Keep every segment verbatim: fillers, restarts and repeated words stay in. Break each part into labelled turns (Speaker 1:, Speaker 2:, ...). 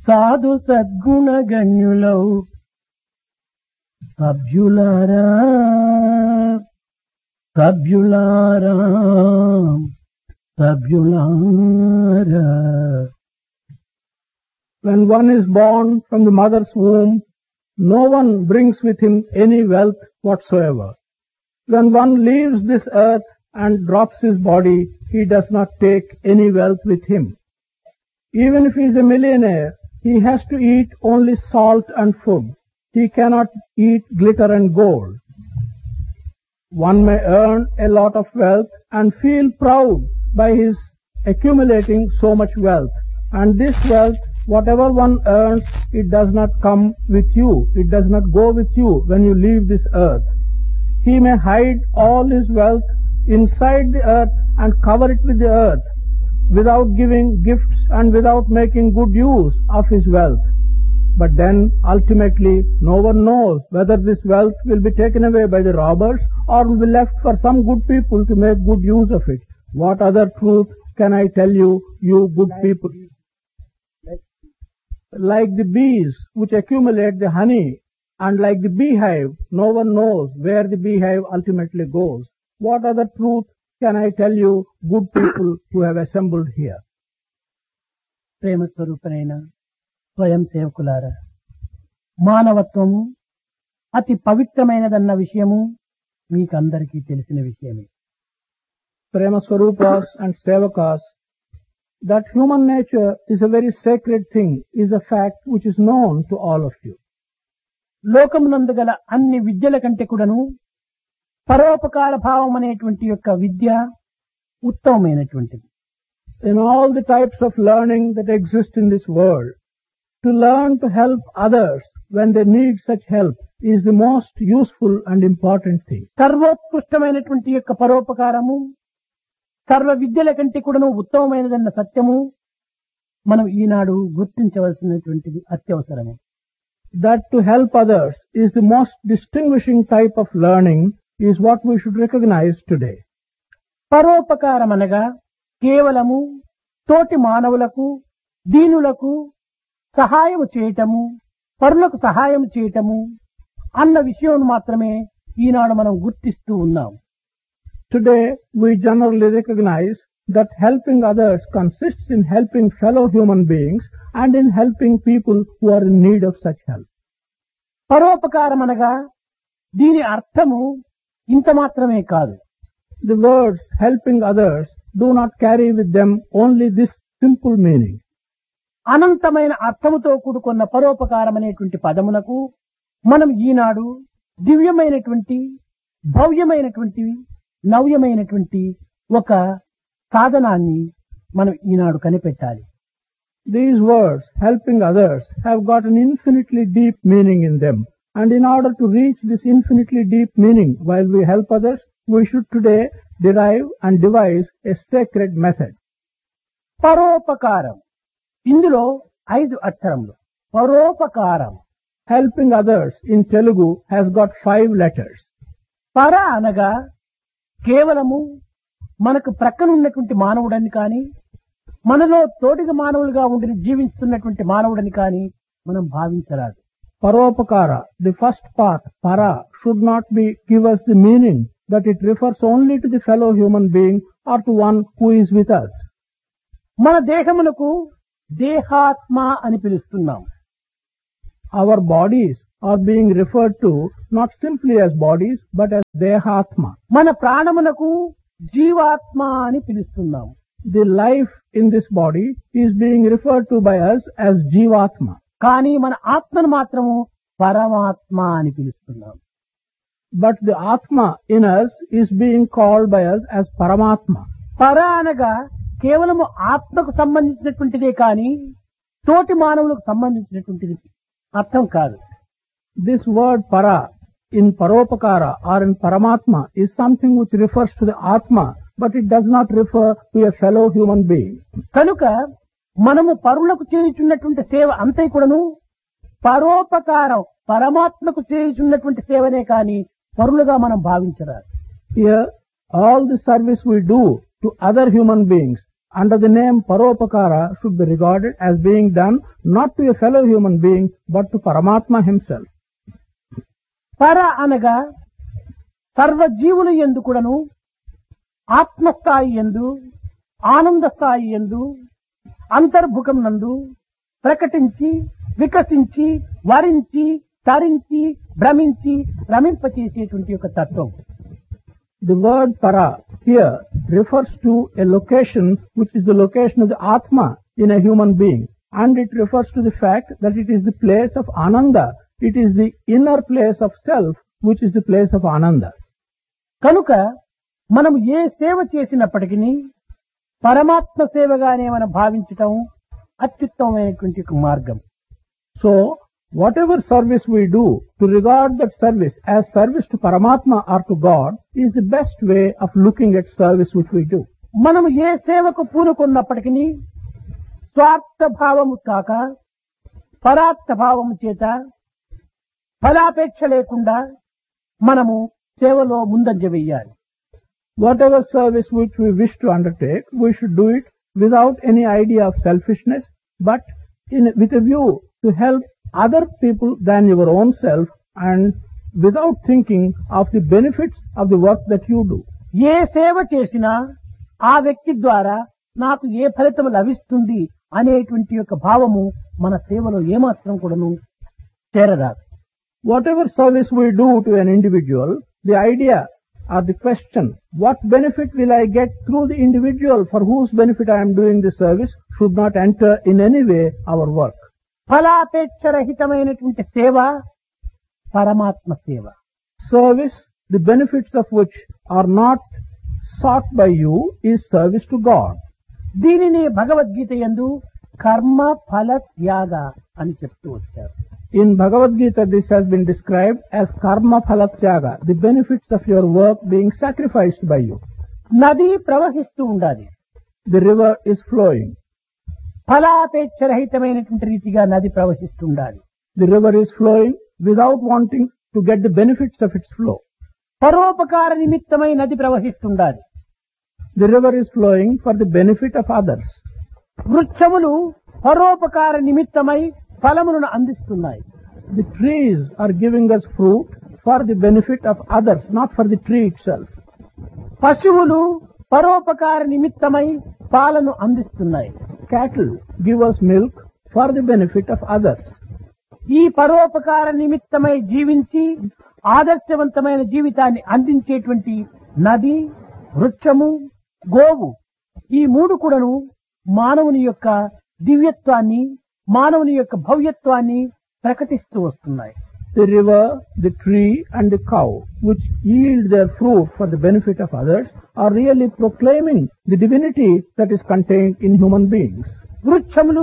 Speaker 1: సాధు సద్గుణ గణ్యులౌ సభ్యులారా సభ్యులారా సభ్యులారా.
Speaker 2: When one is born from the mother's womb, no one brings with him any wealth whatsoever. When one leaves this earth and drops his body, he does not take any wealth with him. Even if he is a millionaire, he has to eat only salt and food. He cannot eat glitter and gold. One may earn a lot of wealth and feel proud by his accumulating so much wealth. And this wealth, whatever one earns, it does not come with you. It does not go with you when you leave this earth. He may hide all his wealth inside the earth and cover it with the earth without giving gifts and without making good use of his wealth. But then ultimately no one knows whether this wealth will be taken away by the robbers or will be left for some good people to make good use of it. What other truth can I tell you, you good people? Like the bees which accumulate the honey, and like the beehive, no one knows where the beehive ultimately goes. What other truth can I tell you, good people who have assembled here?
Speaker 1: ప్రేమ స్వరూపనైన స్వయం సేవకులారా, మానవత్వము అతి పవిత్రమైనదన్న విషయము మీకందరికీ తెలిసిన విషయమే.
Speaker 2: Prema Swarupas and Sevakas, that human nature is a very sacred thing, is a fact which is known to all of you.
Speaker 1: లోకమునందు గల అన్ని విద్యల కంటే కూడాను పరోపకార భావం అనేటువంటి యొక్క విద్య ఉత్తమమైనటువంటిది.
Speaker 2: In all the types of learning that exist in this world, to learn to help others when they need such help is the most useful and important thing.
Speaker 1: సర్వోత్కృష్టమైనటువంటి యొక్క పరోపకారము సర్వ విద్యల కంటే కూడాను ఉత్తమమైనదన్న సత్యము మనం ఈనాడు గుర్తించవలసినటువంటిది అత్యవసరము.
Speaker 2: That to help others is the most distinguishing type of learning is what we should recognize today.
Speaker 1: పరోపకారం అనగా కేవలము తోటి మానవులకు దీనులకు సహాయం చేయటము, పరులకు సహాయం చేయటము అన్న విషయం మాత్రమే ఈనాడు మనం గుర్తిస్తూ ఉన్నాం.
Speaker 2: Today we generally recognize that helping others consists in helping fellow human beings and in helping people who are in need of such help.
Speaker 1: పరోపకారం అనగా దీని అర్థము ఇంత మాత్రమే కాదు.
Speaker 2: The words helping others do not carry with them only this simple meaning.
Speaker 1: అనంతమైన అర్థముతో కూడుకున్న పరోపకారం అనేటువంటి పదమునకు మనం ఈనాడు దివ్యమైనటువంటి భవ్యమైనటువంటి నవ్యమైనటువంటి ఒక సాధనాన్ని మనం ఈనాడు కనిపెట్టాలి.
Speaker 2: These words, helping others, have got an infinitely deep meaning in them. And in order to reach this infinitely deep meaning while we help others, we should today derive and devise a sacred method.
Speaker 1: పరోపకారం, ఇందులో ఐదు అక్షరములు. పరోపకారం,
Speaker 2: helping others in Telugu has got five letters.
Speaker 1: పర అనగా కేవలము మనకు ప్రక్కనున్నటువంటి మానవుడని కానీ మనలో తోటిగా మానవులుగా ఉండి జీవిస్తున్నటువంటి మానవుడని కానీ మనం భావించరాదు.
Speaker 2: Paropakara, the first part, para, should not be give us the meaning that it refers only to the fellow human being or to one who is with us.
Speaker 1: మన దేహమునకు దేహాత్మ అని పిలుస్తున్నాం.
Speaker 2: Our bodies are being referred to not simply as bodies but as dehatma.
Speaker 1: మన ప్రాణమునకు జీవాత్మ అని పిలుస్తున్నాం.
Speaker 2: The life in this body is being referred to by us as jivatma.
Speaker 1: కానీ మన ఆత్మను మాత్రము పరమాత్మ అని పిలుస్తున్నాం.
Speaker 2: But the atma in us is being called by us as paramatma.
Speaker 1: పర అనగా కేవలము ఆత్మకు సంబంధించినటువంటిదే కానీ తోటి మానవులకు సంబంధించినటువంటిది అర్థం కాదు.
Speaker 2: This word para in paropakara or in paramatma is something which refers to the atma, but it does not refer to a fellow human being.
Speaker 1: కనుక మనము పరులకు చేయుచున్నటువంటి సేవ అంతే కూడాను పరోపకారం పరమాత్మకు చేయుచున్నటువంటి సేవనే కానీ పరులుగా మనం భావించరాదు.
Speaker 2: Here all the service we do to other human beings under the name Paropakara should be regarded as being done not to a fellow human being but to Paramatma himself.
Speaker 1: పర అనగా సర్వజీవుల యందు కూడాను ఆత్మస్థాయి యందు ఆనంద స్థాయి యందు అంతర్భుకం నందు ప్రకటించి వికసించి వరించి తరించి భ్రమించి రమింపచేసేటువంటి ఒక తత్వం.
Speaker 2: The word para here refers to a location which is the location of the Atma in a human being, and it refers to the fact that it is the place of Ananda. It is the inner place of self which is the place of Ananda.
Speaker 1: కనుక మనం ఏ సేవ చేసినప్పటికీ పరమాత్మ సేవగానే మనం భావించటం అత్యుత్తమమైనటువంటి ఒక మార్గం.
Speaker 2: So, whatever service we do, to regard that service as service to Paramatma or to God is the best way of looking at service which we do.
Speaker 1: మనం ఏ సేవకు పూనుకున్నప్పటికీ స్వార్థ భావము కాక పరార్థ భావము చేత ఫలాపేక్ష లేకుండా మనము సేవలో ముందంజ వెయ్యాలి.
Speaker 2: Whatever service which we wish to undertake, we should do it without any idea of selfishness, but in, with a view to help other people than your own self and without thinking of the benefits of the work that you do.
Speaker 1: ఏ సేవ చేసినా ఆ వ్యక్తి ద్వారా నాకు ఏ ఫలితం లభిస్తుంది అనేటువంటి యొక్క భావము మన సేవలో ఏమాత్రం కూడాను చేరరాదు.
Speaker 2: Whatever service we do to an individual, the idea or the question, what benefit will I get through the individual for whose benefit I am doing this service, should not enter in any way our work.
Speaker 1: ఫలాపేక్ష రహితమైనటువంటి సేవ పరమాత్మ సేవ.
Speaker 2: Service, the benefits of which are not sought by you, is service to God.
Speaker 1: దీనిని భగవద్గీత యందు కర్మ ఫల త్యాగ అని చెప్తూ వచ్చారు.
Speaker 2: In Bhagavad Gita, this has been described as karma phala tyaga, the benefits of your work being sacrificed by you.
Speaker 1: నది ప్రవహిస్తూ ఉండాలి.
Speaker 2: The river is flowing.
Speaker 1: ఫలాపేక్ష రహితమైనటువంటి రీతిగా నది ప్రవహిస్తూ ఉండాలి.
Speaker 2: The river is flowing without wanting to get the benefits of its flow.
Speaker 1: పరోపకార నిమిత్తమై నది ప్రవహిస్తుండాలి.
Speaker 2: The river is flowing for the benefit of others.
Speaker 1: వృక్షములు పరోపకార నిమిత్తమై ఫలములను అందిస్తున్నాయి.
Speaker 2: The trees are giving us fruit for the benefit of others, not for the tree itself.
Speaker 1: పశువులు పరోపకార నిమిత్తమై పాలను అందిస్తున్నాయి.
Speaker 2: Cattle give us milk for the benefit of others.
Speaker 1: ఈ పరోపకార నిమిత్తమై జీవించి ఆదర్శవంతమైన జీవితాన్ని అందించేటువంటి నది, వృక్షము, గోవు ఈ మూడు కూడాను మానవుని యొక్క దివ్యత్వాన్ని, మానవుని యొక్క భవ్యత్వాన్ని ప్రకటిస్తూ వస్తున్నాయి.
Speaker 2: The river, the tree and the cow, which yield their fruit for the benefit of others, are really proclaiming the divinity that is contained in human beings.
Speaker 1: వృక్షములు,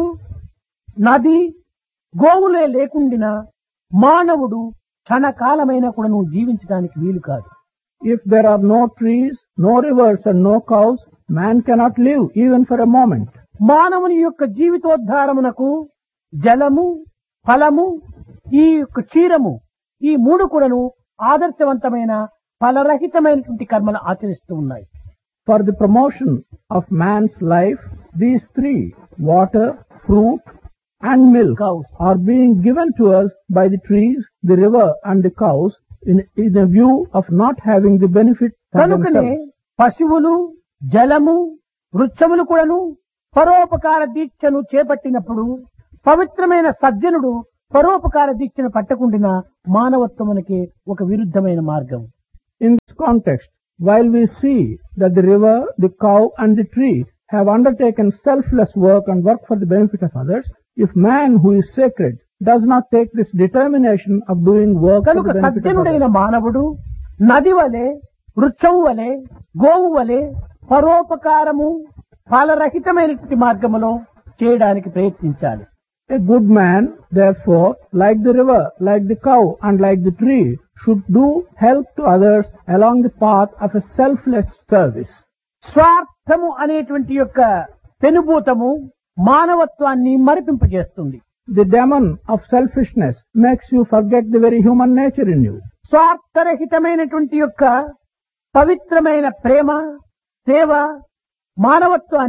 Speaker 1: నది, గోవులే లేకుండినా మానవుడు క్షణకాలమైన కూడాను జీవించడానికి వీలు కాదు.
Speaker 2: If there are no trees, no rivers and no cows, man cannot live even for a moment.
Speaker 1: మానవుని యొక్క జీవితోద్ధారమునకు జలము, ఫలము, ఈ యొక్క క్షీరము ఈ మూడు కూడాను ఆదర్శవంతమైన ఫలరహితమైనటువంటి కర్మలు ఆచరిస్తూ ఉన్నాయి.
Speaker 2: For the promotion of man's life, these three, water, fruit and milk,
Speaker 1: Cows.
Speaker 2: are being given to us by the trees, the river and the cows in, in a view of not having the benefit for
Speaker 1: కనుకనే
Speaker 2: themselves.
Speaker 1: పశువులు, జలము, వృక్షములు కూడాను పరోపకార దీక్షను చేపట్టినప్పుడు పవిత్రమైన సజ్జనుడు పరోపకార దీక్షను పట్టకుండిన మానవత్వమునకే ఒక విరుద్ధమైన మార్గం.
Speaker 2: In this context, while we see that the river, the cow and the tree have undertaken selfless work and work for the benefit of others, if man who is sacred does not take this determination of doing work for
Speaker 1: కనుక
Speaker 2: the benefit of
Speaker 1: సజ్జనుడైన
Speaker 2: others,
Speaker 1: మానవుడు నది వలె, వృక్షము వలె, గోవు వలె పరోపకారము ఫలరహితమైనటువంటి మార్గములో చేయడానికి ప్రయత్నించాలి.
Speaker 2: a good man, therefore, like the river, like the cow and like the tree, should do help to others along the path of a selfless service.
Speaker 1: స్వార్థము అనేటువంటి యొక్క పెనుభూతము మానవత్వాన్ని మరిపింపజేస్తుంది.
Speaker 2: The demon of selfishness makes you forget the very human nature in you.
Speaker 1: స్వార్థరహితమైనటువంటి యొక్క పవిత్రమైన ప్రేమ, సేవ మానవత్వాన్ని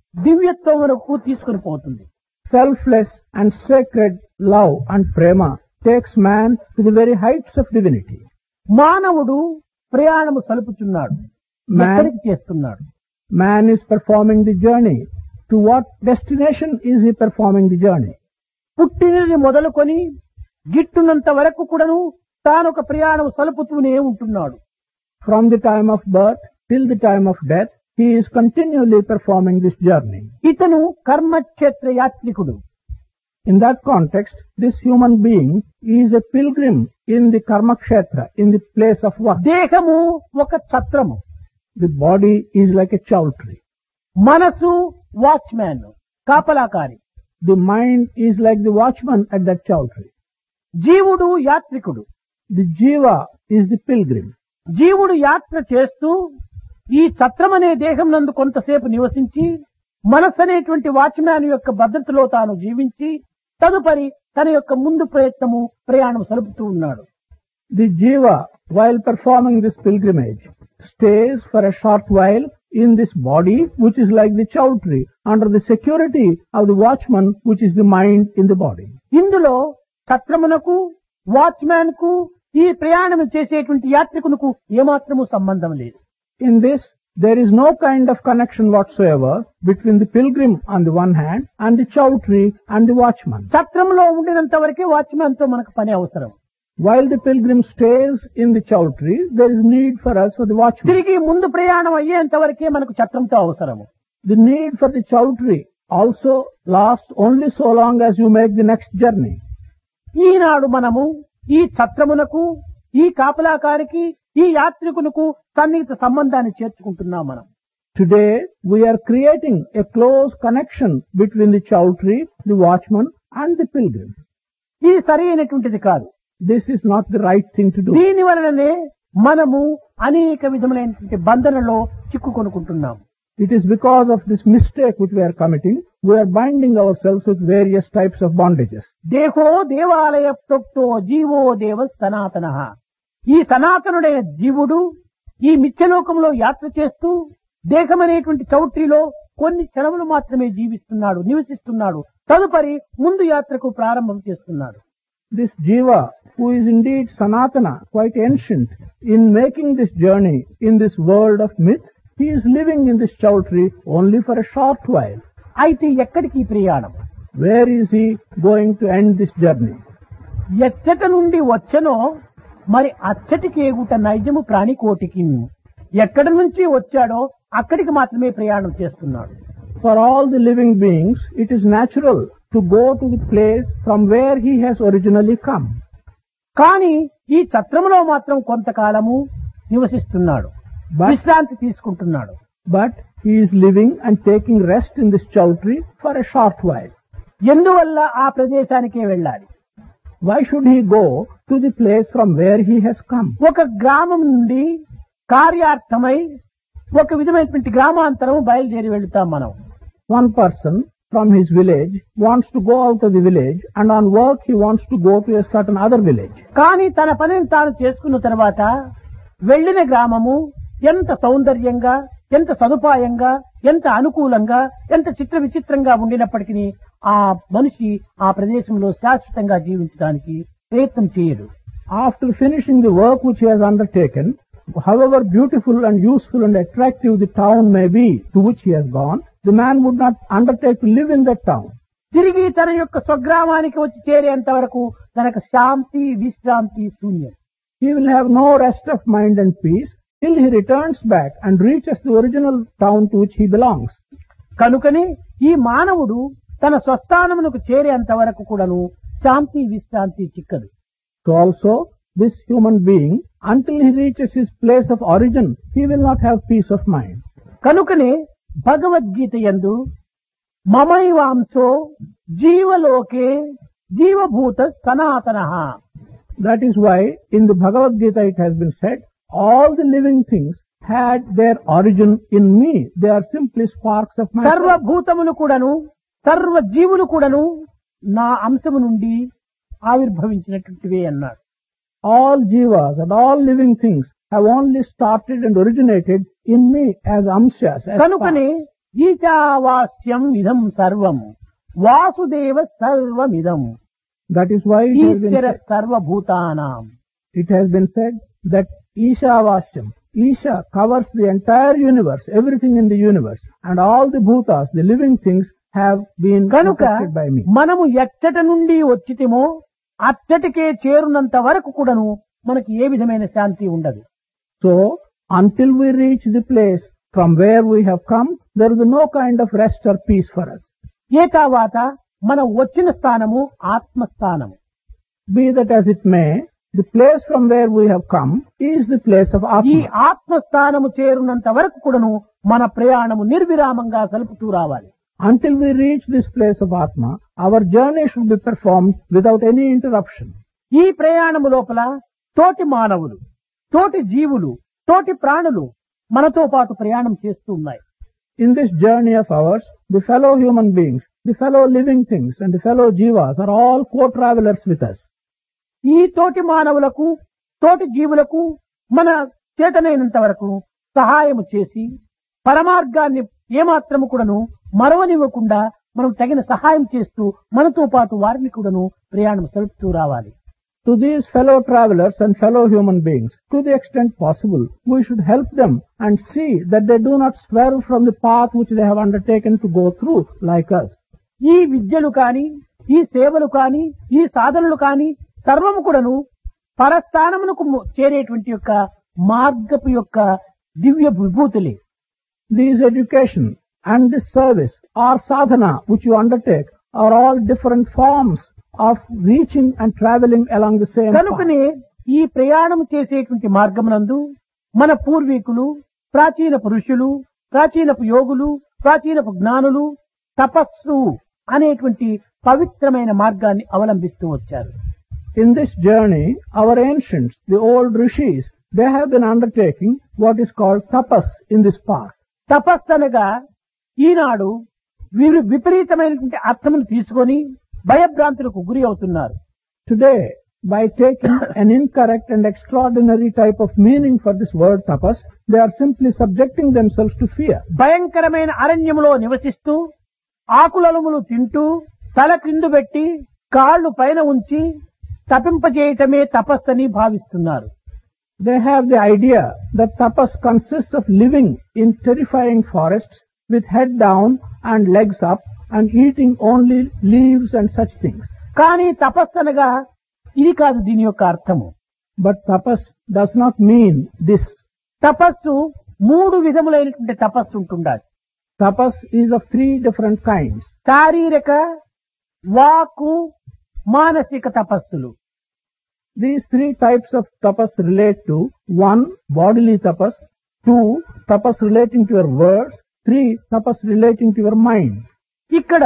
Speaker 1: దివ్యత్వం వరకు తీసుకుని పోతుంది.
Speaker 2: Selfless and sacred love and prema takes man to the very heights of divinity.
Speaker 1: మానవుడు ప్రయాణము సలుపుచున్నాడు.
Speaker 2: Man-
Speaker 1: ఎక్కడికి చేస్తున్నాడు?
Speaker 2: Man is performing the journey. To what destination is he performing the journey?
Speaker 1: పుట్టినది మొదలుకొని గిట్టునంత వరకు కూడాను తాను ఒక ప్రయాణం సలుపుతూనే ఉంటున్నాడు.
Speaker 2: From the time of birth till the time of death, he is continually performing this journey.
Speaker 1: ఇతను కర్మక్షేత్ర యాత్రికుడు.
Speaker 2: In that context, this human being is a pilgrim in the karma kshetra, in the place of work.
Speaker 1: దేహము ఒక ఛత్రము,
Speaker 2: The body is like a chowtry.
Speaker 1: మనసు watchman, కాపలాకారి.
Speaker 2: The mind is like the watchman at that chowtry.
Speaker 1: జీవుడు యాత్రికుడు.
Speaker 2: The jiva is the pilgrim.
Speaker 1: జీవుడు యాత్ర చేస్తూ ఈ ఛత్రం అనే దేహం నందు కొంతసేపు నివసించి మనసు అనేటువంటి వాచ్మ్యాన్ యొక్క భద్రతలో తాను జీవించి తదుపరి తన యొక్క ముందు ప్రయత్నము ప్రయాణం సలుపుతూ ఉన్నాడు.
Speaker 2: The jiva, while performing this pilgrimage, stays for a short while in this body, which is like the chowtry, under the security of the watchman, which is the mind in the body.
Speaker 1: ఇందులో ఛత్రమునకు watchman కు ఈ ప్రయాణం చేసేటువంటి యాత్రికునకు ఏమాత్రము సంబంధం లేదు.
Speaker 2: In this, there is no kind of connection whatsoever between the pilgrim on the one hand and the chowtry and the watchman.
Speaker 1: ఛత్రంలో ఉండినంత వరకే watchman తో మనకు పని అవసరం.
Speaker 2: While the pilgrim stays in the chowtry, there is need for us for the watchman.
Speaker 1: తిరిగి ముందు ప్రయాణం అయ్యేంత వరకే మనకు ఛత్రంతో అవసరము.
Speaker 2: The need for the chowtry also lasts only so long as you make the next journey.
Speaker 1: ఈనాడు మనము ఈ ఛత్రమునకు, ఈ కాపలాకారికి, ఈ యాత్రికునకు సన్నిహిత సంబంధాన్ని చేర్చుకుంటున్నాం మనం.
Speaker 2: Today, we are creating a close connection between the chowtry, the watchman and the pilgrim.
Speaker 1: ఇది సరి అయినటువంటిది కాదు.
Speaker 2: This is not the right thing to do.
Speaker 1: దీని వలననే మనము అనేక విధములైనటువంటి బంధనలో చిక్కుకొనుకుంటున్నాం.
Speaker 2: It is because of this mistake which we are committing, we are binding ourselves with various types of bondages.
Speaker 1: దేహో దేవాలయ ప్రోక్తో GO దేవ సనాతన. ఈ సనాతనుడైన జీవుడు ఈ మిథ్యలోకంలో యాత్ర చేస్తూ దేహం అనేటువంటి చౌట్రీలో కొన్ని క్షణములు మాత్రమే జీవిస్తున్నాడు, నివసిస్తున్నాడు. తదుపరి ముందు యాత్రకు ప్రారంభం చేస్తున్నాడు.
Speaker 2: This jiva, who is indeed sanatana, quite ancient, in making this journey in this world of myth, he is living in this chowtry only for a short while.
Speaker 1: అయితే ఎక్కడికి ఈ ప్రయాణం?
Speaker 2: Where is he going to end this journey?
Speaker 1: ఎచ్చట నుండి వచ్చనో మరి అచ్చటికి ఏగుట నైజము ప్రాణికోటికి. ఎక్కడి నుంచి వచ్చాడో అక్కడికి మాత్రమే ప్రయాణం చేస్తున్నాడు.
Speaker 2: For all the living beings, it is natural to go to the place from where he has originally come.
Speaker 1: కానీ ఈ ఛత్రములో మాత్రం కొంతకాలము నివసిస్తున్నాడు,
Speaker 2: But,
Speaker 1: విశ్రాంతి తీసుకుంటున్నాడు.
Speaker 2: but he is living and taking rest in this chowtry for a short while.
Speaker 1: ఎందువల్ల ఆ ప్రదేశానికే వెళ్ళాలి?
Speaker 2: Why should he go to the place from where he has come?
Speaker 1: ఒక గ్రామం నుండి కార్యార్థమై ఒక విధమైనటువంటి గ్రామాంతరం బయలుదేరి వెళ్తాం మనం.
Speaker 2: One person from his village wants to go out of the village, and on work he wants to go to a certain other village.
Speaker 1: కానీ తన పనిని తాను చేసుకున్న తర్వాత వెళ్లిన గ్రామము ఎంత సౌందర్యంగా, ఎంత సదుపాయంగా, ఎంత అనుకూలంగా, ఎంత చిత్ర విచిత్రంగా ఉండినప్పటికీ ఆ మనిషి ఆ ప్రదేశంలో శాశ్వతంగా జీవించడానికి ప్రయత్నం చేయడు.
Speaker 2: After finishing the work which he has undertaken, however beautiful and useful and attractive the town may be to which he has gone, the man would not undertake to live in that town.
Speaker 1: తిరిగి తన యొక్క స్వగ్రామానికి వచ్చి చేరేంత వరకు తనకు శాంతి, విశ్రాంతి శూన్యం.
Speaker 2: He will have no rest of mind and peace till he returns back and reaches the original town to which he belongs.
Speaker 1: కనుకనే ఈ మానవుడు తన స్వస్థానమునకు చేరేంత వరకు కూడాను శాంతి, విశ్రాంతి చిక్కదు.
Speaker 2: So also, this human being, until he reaches his place of origin, he will not have peace of mind.
Speaker 1: కనుకనే భగవద్గీత యందు మమైవాంశో జీవలోకే జీవభూత సనాతనః.
Speaker 2: That is why in the Bhagavad Gita it has been said, all the living things had their origin in me. They are simply sparks of my soul.
Speaker 1: సర్వభూతములు కూడాను, సర్వ జీవులు కూడాను నా అంశము నుండి ఆవిర్భవించినటువంటివే అన్నాడు.
Speaker 2: All jivas and all living things have only started and originated in me as amshas. As
Speaker 1: కనుకనే ఈశావాస్యం ఇదం సర్వం Vasudeva సర్వమిదం
Speaker 2: That is why it has been
Speaker 1: Eshwara
Speaker 2: said,
Speaker 1: సర్వభూతానాం.
Speaker 2: it has been said that Ishavasyam, Isha covers the entire universe, everything in the universe, and all the bhutas, the living things, have been
Speaker 1: కనుక
Speaker 2: protected by me.
Speaker 1: మనము ఎచ్చట నుండి వచ్చితిమో అచ్చటికే చేరునంత వరకు కూడాను మనకి ఏ విధమైన శాంతి ఉండదు.
Speaker 2: So, until we reach the place from where we have come, there will be no kind of rest or peace for us.
Speaker 1: ఏ తర్వాత మనం వచ్చిన స్థానము ఆత్మస్థానము.
Speaker 2: Be that as it may, the place from where we have come is the place of
Speaker 1: ఈ
Speaker 2: Atma.
Speaker 1: ఆత్మస్థానము చేరునంత వరకు కూడాను మన ప్రయాణము నిర్విరామంగా సలుపుతూ రావాలి.
Speaker 2: Until we reach this place of Atma, our journey should be performed without any interruption.
Speaker 1: ఈ ప్రయాణము లోపల తోటి మానవులు, తోటి జీవులు, తోటి ప్రాణులు మనతో పాటు ప్రయాణం చేస్తూ ఉన్నాయి.
Speaker 2: In this journey of ours, the fellow human beings, the fellow living things, and the fellow jivas are all co-travelers with us.
Speaker 1: ఈ తోటి మానవులకు, తోటి జీవులకు మన చేతనైనంత వరకు సహాయము చేసి పరమార్గాన్ని ఏమాత్రము కూడాను మరవనివ్వకుండా మనం తగిన సహాయం చేస్తూ మనతో పాటు వారిని కూడాను ప్రయాణం సలుపుతూ రావాలి.
Speaker 2: To these fellow travelers and fellow human beings, to the extent possible, we should help them and see that they do not swerve from the path which they have undertaken to go through like us.
Speaker 1: ఈ విద్యలు కాని, ఈ సేవలు కాని, ఈ సాధనలు కాని సర్వము కూడాను పరస్థానమునకు చేరేటువంటి యొక్క మార్గపు యొక్క దివ్య విభూతులే.
Speaker 2: These education and this service or sadhana which you undertake are all different forms of reaching and traveling along the same path.
Speaker 1: కనుకనే ఈ ప్రయాణం చేసేటువంటి మార్గమునందు మన పూర్వీకులు, ప్రాచీన పురుషులు, ప్రాచీనపు యోగులు, ప్రాచీనపు జ్ఞానులు తపస్సు అనేటువంటి పవిత్రమైన మార్గాన్ని అవలంబిస్తూ వచ్చారు.
Speaker 2: In this journey, our ancients, the old rishis, they have been undertaking what is called tapas in this path.
Speaker 1: తపస్సు అనగా ఈనాడు వీరు విపరీతమైనటువంటి అర్థమును తీసుకొని భయభ్రాంతులకు గురి అవుతున్నారు.
Speaker 2: Today, by taking an incorrect and extraordinary type of meaning for this word tapas, they are simply subjecting themselves to fear.
Speaker 1: భయంకరమైన అరణ్యములో నివసిస్తూ ఆకులములు తింటూ తల కిందు పెట్టి కాళ్ళు పైన ఉంచి తపింపజేయటమే తపస్సని భావిస్తున్నారు.
Speaker 2: They have the idea that tapas consists of living in terrifying forests with head down and legs up and eating only leaves and such things.
Speaker 1: కానీ తపస్సు అనగా ఇది కాదు దీని యొక్క అర్థము.
Speaker 2: But tapas does not mean this.
Speaker 1: తపస్సు మూడు విధములైనటువంటి తపస్సు ఉంటుండాలి.
Speaker 2: Tapas is of three different kinds.
Speaker 1: శారీరక, వాక్కు, మానసిక తపస్సులు.
Speaker 2: These three types of tapas relate to one, bodily tapas, two, tapas relating to your words, three, tapas relating to your mind.
Speaker 1: ఇక్కడ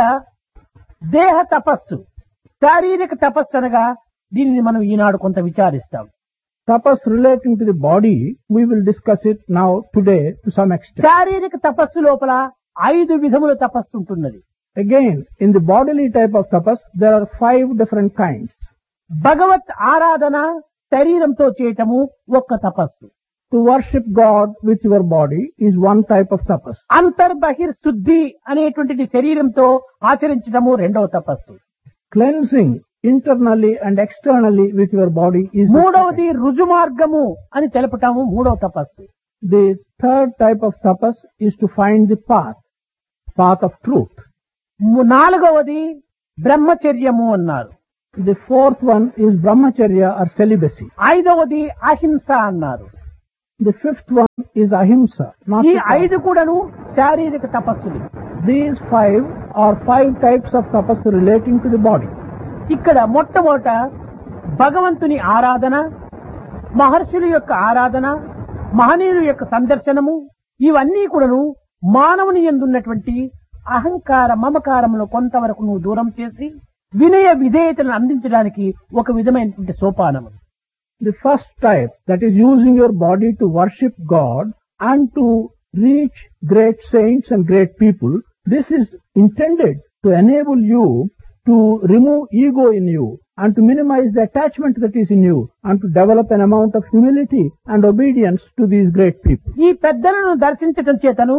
Speaker 1: దేహ తపస్సు, శారీరక తపస్సు అనగా దీనిని మనం ఈనాడు కొంత విచారిస్తాం.
Speaker 2: Tapas relating to the body, we will discuss it now today to some extent.
Speaker 1: శారీరక తపస్సు లోపల ఐదు విధముల తపస్సు ఉంటున్నది.
Speaker 2: Again, in the bodily type of tapas, there are five different kinds.
Speaker 1: భగవత్ ఆరాధన శరీరంతో చేయటము ఒక్క తపస్సు.
Speaker 2: To worship God with your body is one type of tapas.
Speaker 1: అంతర్బహిర్ శుద్ధి అనేటువంటిది శరీరంతో ఆచరించటము రెండవ తపస్సు.
Speaker 2: Cleansing internally and externally with your body is the
Speaker 1: మూడవది
Speaker 2: second.
Speaker 1: రుజు మార్గము అని తెలపటము మూడవ తపస్సు.
Speaker 2: The third type of tapas is to find the path, path of truth.
Speaker 1: ము- నాలుగవది బ్రహ్మచర్యము అన్నారు.
Speaker 2: The fourth one is brahmacharya or celibacy.
Speaker 1: ఐదవది అహింస అన్నారు.
Speaker 2: The fifth one is ahimsa. Not
Speaker 1: ఈ
Speaker 2: to kill.
Speaker 1: ఐదు కూడాను శారీరక తపస్సులు.
Speaker 2: These five are five types of tapas relating to the body.
Speaker 1: ఇక్కడ మొట్టమొదట భగవంతుని ఆరాధన, మహర్షుల యొక్క ఆరాధన, మహనీయుల యొక్క సందర్శనము, ఇవన్నీ కూడాను మానవుని యందున్నటువంటి అహంకార మమకారమును కొంతవరకు నువ్వు దూరం చేసి వినయ విధేయతను అందించడానికి ఒక విధమైనటువంటి సోపానము.
Speaker 2: The first type, that is using your body to worship God and to reach great saints and great people, this is intended to enable you to remove ego in you and to minimize the attachment that is in you and to develop an amount of humility and obedience to these great people.
Speaker 1: ఈ పెద్దలను దర్శించటం చేతను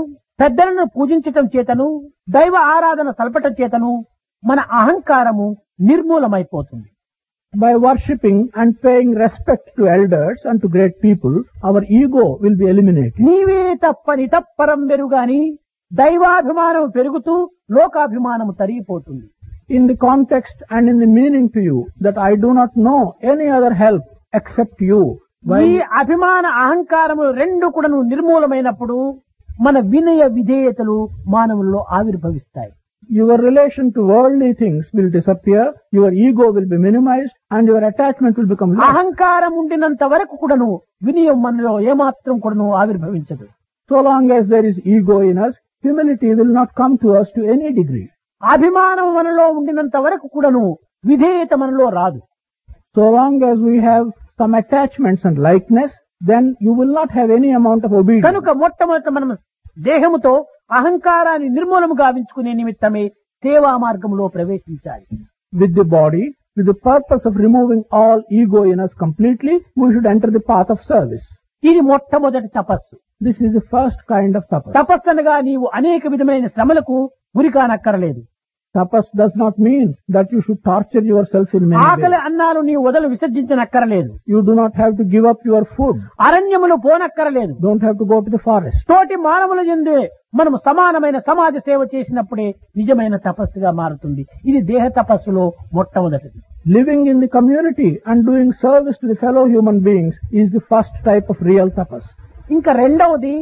Speaker 1: పెద్దలను పూజించటం చేతను దైవ ఆరాధన సల్పటం చేతను మన అహంకారము నిర్మూలమైపోతుంది.
Speaker 2: By worshipping and paying respect to elders and to great people, our ego will be eliminated.
Speaker 1: నీవే తప్పని తప్పరం వెరుగాని దైవాభిమానం పెరుగుతూ లోకాభిమానము తరిగిపోతుంది.
Speaker 2: In the context and in the meaning to you that I do not know any other help except you.
Speaker 1: ఈ అభిమాన అహంకారము రెండు కూడాను నిర్మూలమైనప్పుడు మన వినయ విధేయతలు మానవుల్లో ఆవిర్భవిస్తాయి.
Speaker 2: Your relation to worldly things will disappear, your ego will be minimized, and your attachment will become less.
Speaker 1: అహంకారం ఉండినంత వరకు కూడాను వినయం మనలో ఏమాత్రం కూడాను ఆవిర్భవించదు.
Speaker 2: So long as there is ego in us, humility will not come to us to any degree.
Speaker 1: అభిమానం మనలో ఉండినంత వరకు కూడాను విధేయత మనలో రాదు.
Speaker 2: So long as we have some attachments and likeness, then you will not have any amount of obedience.
Speaker 1: కనుక మొట్టమొదట మనం దేహముతో అహంకారాన్ని నిర్మూలము గావించుకునే నిమిత్తమే సేవా మార్గంలో ప్రవేశించాలి.
Speaker 2: With the body, with the purpose of removing all ego in us completely, we should enter the path of service.
Speaker 1: ఇది మొట్టమొదటి తపస్సు.
Speaker 2: This is the first kind of tapas.
Speaker 1: తపస్సు అనగా నీవు అనేక విధమైన శ్రమలకు గురికానక్కరలేదు.
Speaker 2: Tapas does not mean that you should torture yourself in many
Speaker 1: ఆకలి
Speaker 2: ways.
Speaker 1: అన్నాలు నీవు వదలు విసర్జించనక్కరలేదు.
Speaker 2: You do not have to give up your food.
Speaker 1: అరణ్యములు పోనక్కరలేదు.
Speaker 2: Don't have to go to the forest.
Speaker 1: తోటి మానవుల యందే మనము సమానమైన సమాజ సేవ చేసినప్పుడే నిజమైన తపస్సుగా మారుతుంది. ఇది దేహ తపస్సులో మొట్టమొదటిది.
Speaker 2: Living in the community and doing service to the fellow human beings is the first type of real tapas.
Speaker 1: ఇంకా రెండవది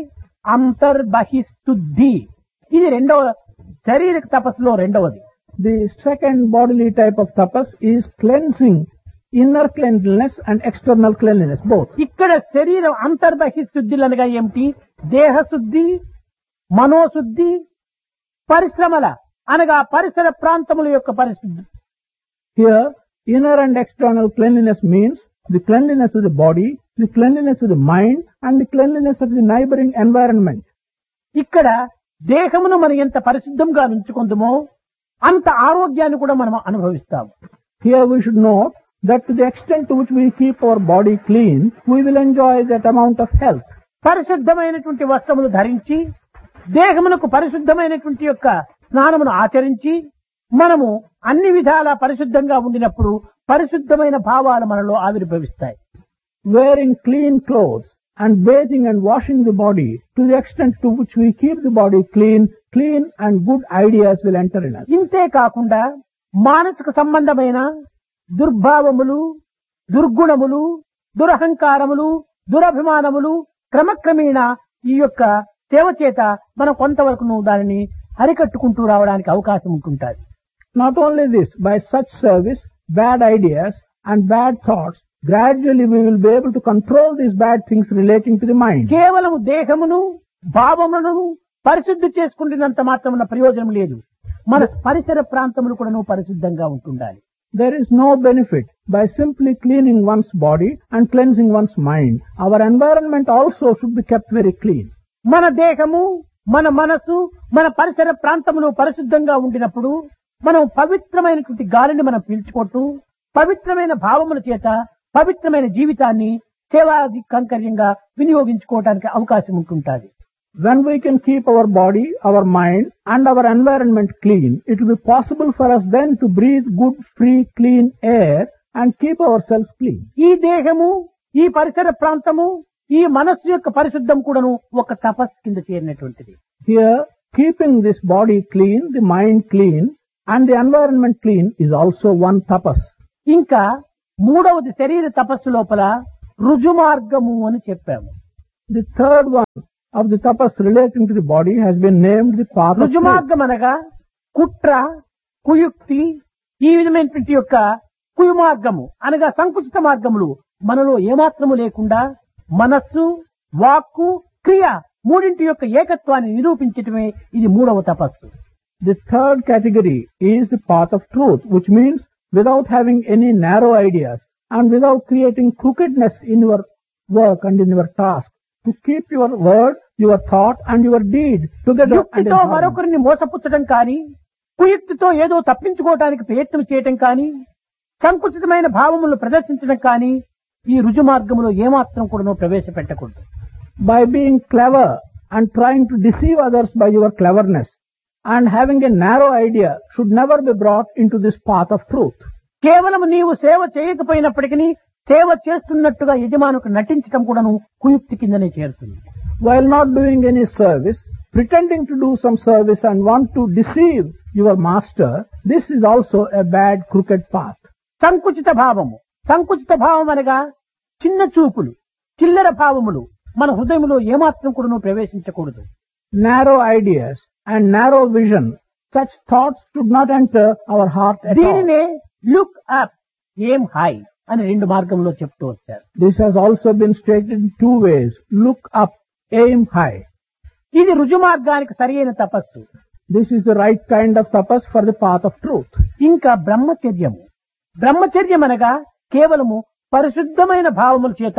Speaker 1: అంతర్బహిశుద్ధి. ఇది రెండవ శారీరక తపస్సులో రెండవది.
Speaker 2: The second bodily type of tapas is cleansing, inner cleanliness and external cleanliness, both.
Speaker 1: ఇక్కడ శరీరం అంతర్బహిశుద్ధులు అనగా ఏమిటి? దేహశుద్ధి, మనోశుద్ధి, పరిశ్రమల అనగా పరిసర ప్రాంతముల యొక్క పరిశుద్ధి.
Speaker 2: Here, inner and external cleanliness means the cleanliness of the body, the cleanliness of the mind and the cleanliness of the neighboring environment.
Speaker 1: ఇక్కడ దేహమును మనం ఎంత పరిశుద్ధంగా ఉంచుకుందామో అంత ఆరోగ్యాన్ని కూడా మనం అనుభవిస్తాము.
Speaker 2: Here we should note that to the extent to which we keep our body clean, we will enjoy that amount of health.
Speaker 1: పరిశుద్ధమైనటువంటి వస్త్రములు ధరించి దేహమునకు పరిశుద్ధమైనటువంటి యొక్క స్నానమును ఆచరించి మనము అన్ని విధాల పరిశుద్ధంగా ఉండినప్పుడు పరిశుద్ధమైన భావాలు మనలో ఆవిర్భవిస్తాయి.
Speaker 2: Wearing clean clothes and bathing and washing the body, to the extent to which we keep the body clean, clean and good ideas will enter in us.
Speaker 1: ఇంతే కాకుండా మానసిక సంబంధమైన దుర్భావములు, దుర్గుణములు, దురహంకారములు, దురభిమానములు క్రమక్రమేణా ఈ యొక్క సేవ చేత మనం కొంతవరకు దానిని అరికట్టుకుంటూ రావడానికి అవకాశం ఉంటుంటుంది.
Speaker 2: Not only this, by such service, bad ideas and bad thoughts, gradually we will be able to control these bad things relating to the mind.
Speaker 1: కేవలం దేహమును భావములను పరిశుద్ధి చేసుకుంటున్నంత మాత్రమున ప్రయోజనం లేదు. మన పరిసర ప్రాంతములు కూడా పరిశుద్ధంగా ఉంటుండాలి.
Speaker 2: There is no benefit by simply cleaning one's body and cleansing one's mind. Our environment also should be kept very clean.
Speaker 1: మన దేహము, మన మనసు, మన పరిసర ప్రాంతములు పరిశుద్ధంగా ఉండినప్పుడు మనం పవిత్రమైనటువంటి గాలిని మనం పీల్చుకుంటూ పవిత్రమైన భావముల చేత పవిత్రమైన జీవితాన్ని సేవాది కంకర్యంగా వినియోగించుకోవడానికి అవకాశం ఉంటుంటుంది.
Speaker 2: When we can keep our body, our mind and our environment clean, it will be possible for us then to breathe good, free, clean air and keep ourselves clean.
Speaker 1: ఈ దేహము, ఈ పరిసర ప్రాంతము, ఈ మనస్సు యొక్క పరిశుద్ధం కూడాను ఒక తపస్సు కింద చేరినటువంటిది.
Speaker 2: Here, keeping this body clean, the mind clean and the environment clean is also one tapas.
Speaker 1: ఇంకా మూడవది శరీర తపస్సు లోపల రుజుమార్గము అని చెప్పాము.
Speaker 2: The third one of the tapas relating to the body has been named the path of truth.
Speaker 1: రుజుమార్గం అనగా కుట్ర, కుయుక్తి, ఈ విధమైనటువంటి యొక్క కుయుమార్గము అనగా సంకుచిత మార్గములు మనలో ఏమాత్రము లేకుండా మనస్సు, వాక్కు, క్రియ మూడింటి యొక్క ఏకత్వాన్ని నిరూపించటమే ఇది మూడవ తపస్సు.
Speaker 2: The third category is the path of truth, which means without having any narrow ideas and without creating crookedness in your work and in your task, to keep your word, your thought and your deed together.
Speaker 1: యుక్తితో మరొకరిని మోసపుచ్చడం కానీ, కుయుక్తితో ఏదో తప్పించుకోవడానికి ప్రయత్నం చేయటం కానీ, సంకుచితమైన భావములను ప్రదర్శించడం కానీ ఈ రుజు మార్గములో ఏమాత్రం కూడా ప్రవేశపెట్టకూడదు.
Speaker 2: By being clever and trying to deceive others by your cleverness and having a narrow idea should never be brought into this path of truth.
Speaker 1: కేవలం నీవు సేవ చేయకపోయినప్పటికీ సేవ చేస్తున్నట్టుగా యజమానుకు నటించడం కూడాను కుయుక్తి కిందనే చేరుతుంది.
Speaker 2: While not doing any service, pretending to do some service and want to deceive your master, this is also a bad crooked path.
Speaker 1: సంకుచిత భావము సంకుచిత భావం అనగా చిన్న చూపులు చిల్లర భావములు మన హృదయంలో ఏమాత్రం కూడాను ప్రవేశించకూడదు.
Speaker 2: Narrow ideas and narrow vision, such thoughts should not enter our heart at all.
Speaker 1: దీనినే లుక్ అప్ ఎయిమ్ హై అని రెండు మార్గంలో చెప్తూ వచ్చారు.
Speaker 2: This has also been stated in two ways. Look up, aim high.
Speaker 1: ఇది రుజు మార్గానికి సరియైన తపస్సు.
Speaker 2: This is the right kind of tapas for the path of truth.
Speaker 1: ఇంకా బ్రహ్మచర్యము బ్రహ్మచర్యం అనగా కేవలము పరిశుద్ధమైన భావముల చేత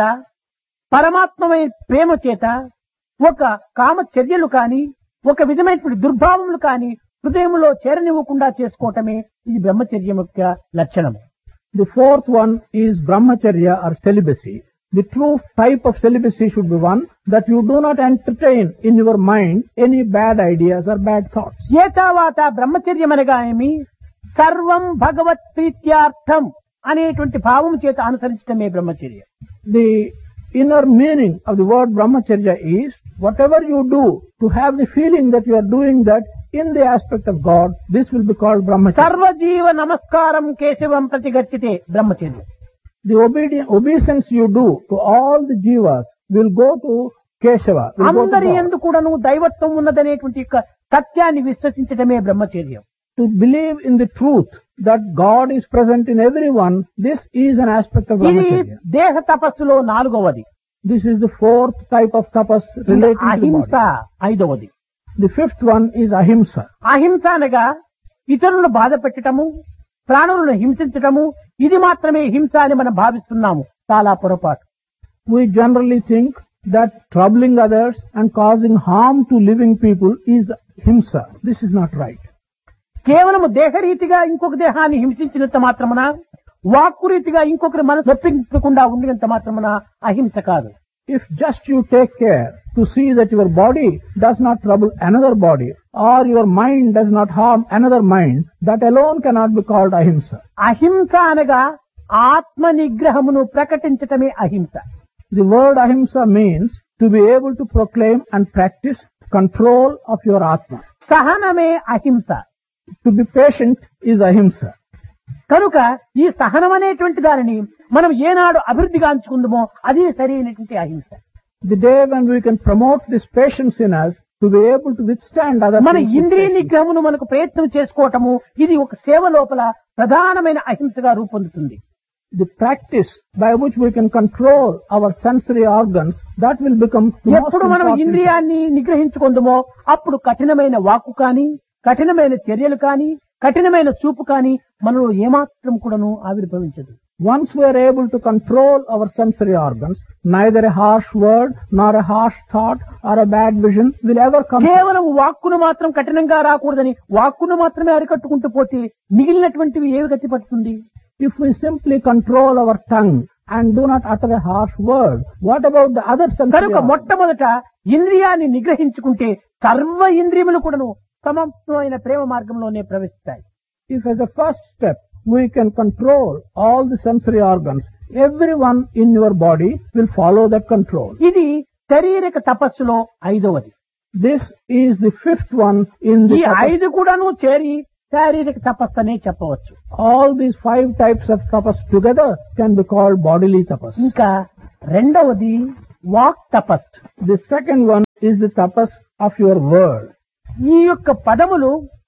Speaker 1: పరమాత్మమైన ప్రేమ చేత ఒక కామచర్యలు కాని ఒక విధమైనటువంటి దుర్భావములు కాని హృదయంలో చేరనివ్వకుండా చేసుకోవటమే ఇది బ్రహ్మచర్యం యొక్క లక్షణము.
Speaker 2: The fourth one is brahmacharya or celibacy. The true type of celibacy should be one that you do not entertain in your mind any bad ideas or bad thoughts.
Speaker 1: ఏతావాత బ్రహ్మచర్యం అనగా ఏమి సర్వం భగవత్ ప్రీత్యార్థం అనేటువంటి భావం చేత అనుసరించటమే బ్రహ్మచర్యం.
Speaker 2: The inner meaning of the word brahmacharya is whatever you do to have the feeling that you are doing that in the aspect of God, this will be called brahmacharya.
Speaker 1: సర్వజీవ నమస్కారం కేశవం ప్రతిగచ్చితే బ్రహ్మచర్యం.
Speaker 2: The obedience, obeisance you do to all the jivas will go to Keshava. will go to
Speaker 1: అందరి
Speaker 2: God.
Speaker 1: యందు కూడాను దైవత్వం ఉన్నదనేటువంటి యొక్క సత్యాన్ని విశ్వసించటమే బ్రహ్మచర్యం.
Speaker 2: To believe in the truth that God is present in everyone, this is an aspect of
Speaker 1: ఇది
Speaker 2: brahmacharya.
Speaker 1: దేహ తపస్సులో నాలుగవది.
Speaker 2: This is the fourth type of tapas relating to the
Speaker 1: అహింస
Speaker 2: body.
Speaker 1: ఐదవది.
Speaker 2: The fifth one is ahimsa.
Speaker 1: అహింస అనగా ఇతరులను బాధ పెట్టటము ప్రాణులను హింసించటము ఇది మాత్రమే హింస అని మనం భావిస్తున్నాము. చాలా పొరపాటు.
Speaker 2: We generally think that troubling others and causing harm to living people is himsa. This is not right.
Speaker 1: కేవలము దేహరీతిగా ఇంకొక దేహాన్ని హింసించినంత మాత్రమున వాక్కు రీతిగా ఇంకొకరి మనసు నొప్పించకుండా ఉండినంత మాత్రమున అహింస కాదు.
Speaker 2: If just you take care to see that your body does not trouble another body or your mind does not harm another mind, that alone cannot be called ahimsa.
Speaker 1: అహింస అనగా ఆత్మ నిగ్రహమును ప్రకటించటమే అహింస.
Speaker 2: The word ahimsa means to be able to proclaim and practice control of your atma.
Speaker 1: సహనమే అహింస.
Speaker 2: To be patient is ahimsa.
Speaker 1: కనుక ఈ సహనం అనేటువంటి దానిని మనం ఏనాడు అభివృద్ధిగా అంచుకుందామో అది సరైనటువంటి అహింస.
Speaker 2: The day when we can promote this patience in us to be able to withstand other
Speaker 1: మన
Speaker 2: things with
Speaker 1: ఇంద్రియ
Speaker 2: patience.
Speaker 1: నిగ్రహమును మనకు ప్రయత్నం చేసుకోవటము ఇది ఒక సేవ లోపల ప్రధానమైన అహింసగా రూపొందుతుంది.
Speaker 2: The practice by which we can control our sensory organs, that will become the most
Speaker 1: ఎప్పుడు మనం
Speaker 2: important.
Speaker 1: ఇంద్రియాన్ని నిగ్రహించుకుందామో అప్పుడు కఠినమైన వాక్కు కానీ కఠినమైన చర్యలు కానీ కఠినమైన చూపు కానీ మనలో ఏమాత్రం కూడాను ఆవిర్భవించదు.
Speaker 2: Once we are able to control our sensory organs, neither a harsh word nor a harsh thought or a bad vision will ever come.
Speaker 1: కేవలం వాక్కును మాత్రం కఠినంగా రాకూడదని వాక్కును మాత్రమే అరికట్టుకుంటూ పోతే మిగిలినటువంటివి ఏవి గతి పడుతుంది?
Speaker 2: If we simply control our tongue and do not utter a harsh word, what about the other sensory
Speaker 1: కనుక
Speaker 2: organs?
Speaker 1: మొట్టమొదట ఇంద్రియాన్ని నిగ్రహించుకుంటే సర్వ ఇంద్రియములు కూడాను సమమైన ప్రేమ మార్గంలోనే ప్రవేశిస్తాయి.
Speaker 2: If as a first step we can control all the sensory organs, everyone in your body will follow that control.
Speaker 1: ఇది శారీరక తపస్సులో ఐదవది.
Speaker 2: This is the fifth one in the
Speaker 1: ఈ
Speaker 2: tapas.
Speaker 1: ఐదు కూడాను చేరి శారీరక తపస్సు అనే చెప్పవచ్చు.
Speaker 2: All these five types of tapas together can be called bodily tapas.
Speaker 1: ఇంకా రెండవది walk Tapas.
Speaker 2: The second one is the tapas of your word.
Speaker 1: ఈ యొక్క పదములు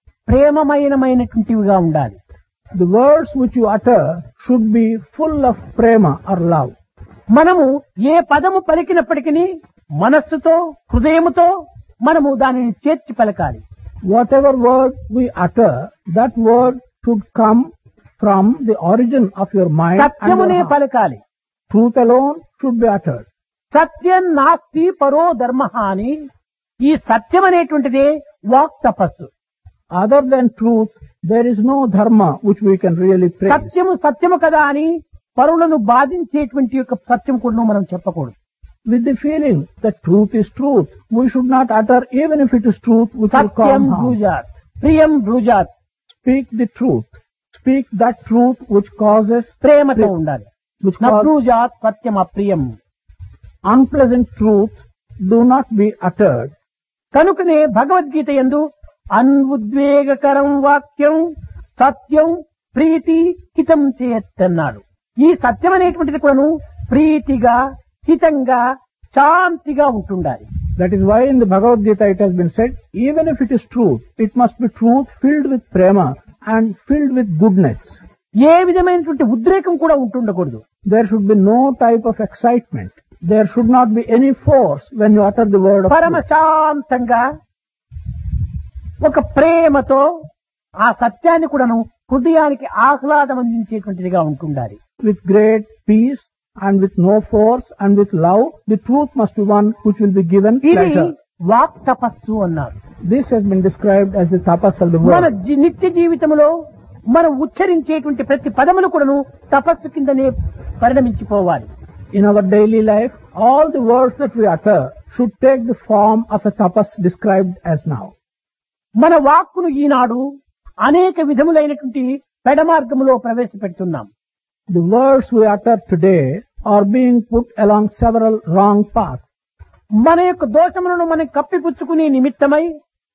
Speaker 1: ప్రేమమయమైనటువంటివిగా ఉండాలి.
Speaker 2: The words which you utter should be full of prema or love.
Speaker 1: మనము ఏ పదము పలికినప్పటికీ మనస్సుతో హృదయముతో మనము దానిని చేర్చి పలకాలి.
Speaker 2: Whatever word we utter, that word should come from the origin of your mind and
Speaker 1: సత్యమునే
Speaker 2: your heart.
Speaker 1: పలకాలి.
Speaker 2: Truth alone should be uttered.
Speaker 1: సత్యం నాస్తి పరో ధర్మ అని ఈ సత్యం అనేటువంటిదే వాక్ తపస్సు.
Speaker 2: Other than truth, there is no dharma which we can really praise.
Speaker 1: సత్యము సత్యము కదా అని పరులను బాధించేటువంటి యొక్క సత్యం కూడా మనం చెప్పకూడదు.
Speaker 2: with the feeling that truth is truth. We should not utter even if it is truth which will
Speaker 1: Satyam
Speaker 2: cause harm.
Speaker 1: బ్రూజాత్, ప్రియం బ్రూజాత్.
Speaker 2: Speak the truth. Speak that truth which causes
Speaker 1: ప్రేమతో ఉండాలి.
Speaker 2: which causes
Speaker 1: నబ్రూజాత్ Satyam అప్రియం.
Speaker 2: unpleasant truth do not be uttered.
Speaker 1: కనుకనే భగవద్గీత యందు అన్ఉద్వేగకరం వాక్యం సత్యం ప్రీతి హితం చేయత్తన్నాడు. ఈ సత్యం అనేటువంటిది కూడాను ప్రీతిగా హితంగా శాంతిగా ఉంటుండాలి.
Speaker 2: That is why in the Bhagavad Gita it has been said, even if it is truth, it must be truth filled with prema and filled with goodness.
Speaker 1: ఏ విధమైనటువంటి ఉద్రేకం కూడా ఉంటుండకూడదు.
Speaker 2: There should be no type of excitement. There should not be any force when you utter the word of
Speaker 1: పరమ
Speaker 2: truth.
Speaker 1: శాంతంగా ఒక ప్రేమతో ఆ సత్యాన్ని కూడాను హృదయానికి ఆహ్లాదం అందించేటువంటిదిగా ఉంటుండాలి.
Speaker 2: With great peace and with no force and with love, the truth must be one which will be given
Speaker 1: ఇది
Speaker 2: pleasure.
Speaker 1: వాక్ తపస్సు అన్నారు.
Speaker 2: This has been described as the tapas of the
Speaker 1: మన
Speaker 2: word.
Speaker 1: జీ- నిత్య జీవితంలో మనం ఉచ్చరించేటువంటి ప్రతి పదములు కూడాను తపస్సు కిందనే పరిణమించిపోవాలి.
Speaker 2: In our daily life, all the words that we utter should take the form of a tapas described as now.
Speaker 1: మన వాక్కును ఈనాడు అనేక విధములైనటువంటి పెడమార్గములో ప్రవేశపెడుతున్నాం.
Speaker 2: The words we utter today are being put along several wrong paths.
Speaker 1: మన యొక్క దోషములను మనం కప్పిపుచ్చుకునే నిమిత్తమై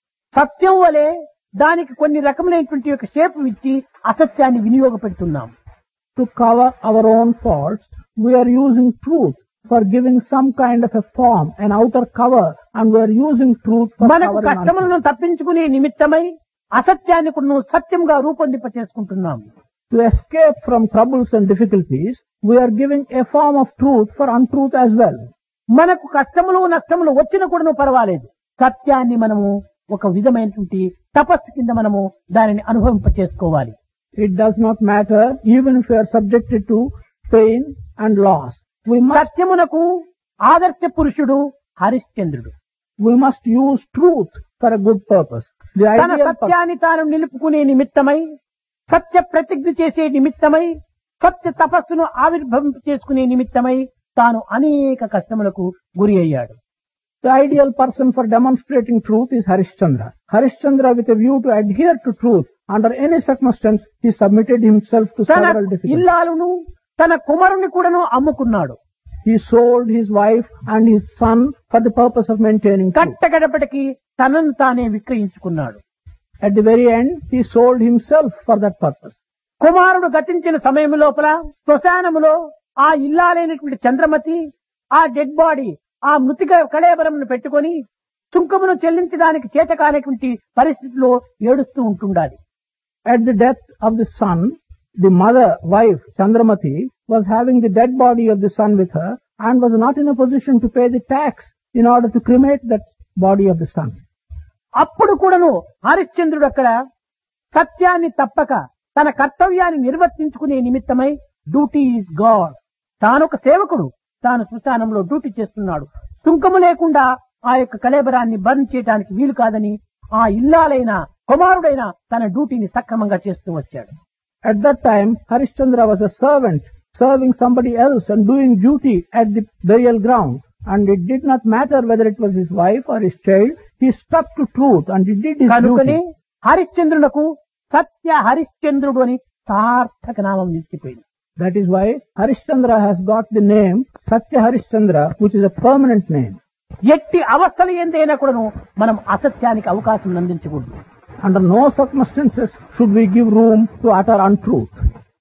Speaker 1: సత్యం వలె దానికి కొన్ని రకములైనటువంటి యొక్క షేపు ఇచ్చి అసత్యాన్ని వినియోగపెడుతున్నాం.
Speaker 2: To cover our own faults, we are using truth for giving some kind of a form, an outer cover, and we are using truth for
Speaker 1: మనకు
Speaker 2: covering
Speaker 1: కష్టములను
Speaker 2: untruth.
Speaker 1: తప్పించుకునే నిమిత్తమై అసత్యాన్ని కూడా సత్యంగా రూపొందింప చేసుకుంటున్నాం.
Speaker 2: To escape from troubles and difficulties, we are giving a form of truth for untruth as well.
Speaker 1: మనకు కష్టములు నష్టములు వచ్చిన కూడా పర్వాలేదు, సత్యాన్ని మనము ఒక విధమైనటువంటి తపస్సు కింద మనము దానిని అనుభవింప చేసుకోవాలి.
Speaker 2: It does not matter even if we are subjected to pain and loss. We must,
Speaker 1: సత్యమునకు ఆదర్శ పురుషుడు హరిశ్చంద్రుడు.
Speaker 2: we must use truth for a good purpose. The
Speaker 1: తన
Speaker 2: ideal purpose.
Speaker 1: సత్యాన్ని తాను నిలుపుకునే నిమిత్తమై, సత్య ప్రతిజ్ఞ చేసే నిమిత్తమై, సత్య తపస్సును ఆవిర్భవింప చేసుకునే నిమిత్తమై తాను అనేక కష్టములకు గురి అయ్యాడు.
Speaker 2: The ideal person for demonstrating truth is Harishchandra. Harishchandra, with a view to adhere to truth, under any circumstance, he submitted himself to
Speaker 1: తన
Speaker 2: several difficulties.
Speaker 1: ఇల్లాలును తన కుమారుని కూడాను అమ్ముకున్నాడు.
Speaker 2: He sold his wife and his son for the purpose of maintaining truth.
Speaker 1: కట్టగడపటికి తనను తానే విక్రయించుకున్నాడు.
Speaker 2: At the very end, he sold himself for that purpose.
Speaker 1: కుమారుడు గతించిన సమయం లోపల శ్మశానములో ఆ ఇల్లాలైనటువంటి చంద్రమతి ఆ డెడ్ బాడీ ఆ మృతిక కళేబరమును పెట్టుకొని సుంకమును చెల్లించడానికి చేతకానటువంటి పరిస్థితిలో ఏడుస్తూ ఉంటుండాలి.
Speaker 2: At the death of the son, the mother, wife, Chandramati, was having the dead body of the son with her and was not in a position to pay the tax in order to cremate that body of the son.
Speaker 1: అప్పుడు కూడాను హరిశ్చంద్రుడు అక్కడ సత్యాన్ని తప్పక తన కర్తవ్యాన్ని నిర్వర్తించుకునే నిమిత్తమై duty is God, తానొక సేవకుడు, తాను శ్మశానంలో డ్యూటీ చేస్తున్నాడు, సుంకము లేకుండా ఆ యొక్క కళేబరాన్ని బర్న్ చేయడానికి వీలు కాదని ఆ ఇల్లాలైన కుమారుడైన తన డ్యూటీని సక్రమంగా చేస్తూ వచ్చాడు.
Speaker 2: At that time, Harishchandra was a servant serving somebody else and doing duty at the burial ground. And it did not matter whether it was his wife or his child. He stuck to truth and he did his
Speaker 1: కనుకనే
Speaker 2: duty.
Speaker 1: హరిశ్చంద్రులకు సత్య హరిశ్చంద్రుడు అని సార్థక నామం నిలిచిపోయింది.
Speaker 2: That is why Harishchandra has got the name Satya Harishchandra, which is a permanent name.
Speaker 1: ఎట్టి అవస్థలు ఏందైనా కూడాను మనం అసత్యానికి అవకాశం అందించకూడదు.
Speaker 2: Under no circumstances should we give room to utter untruth.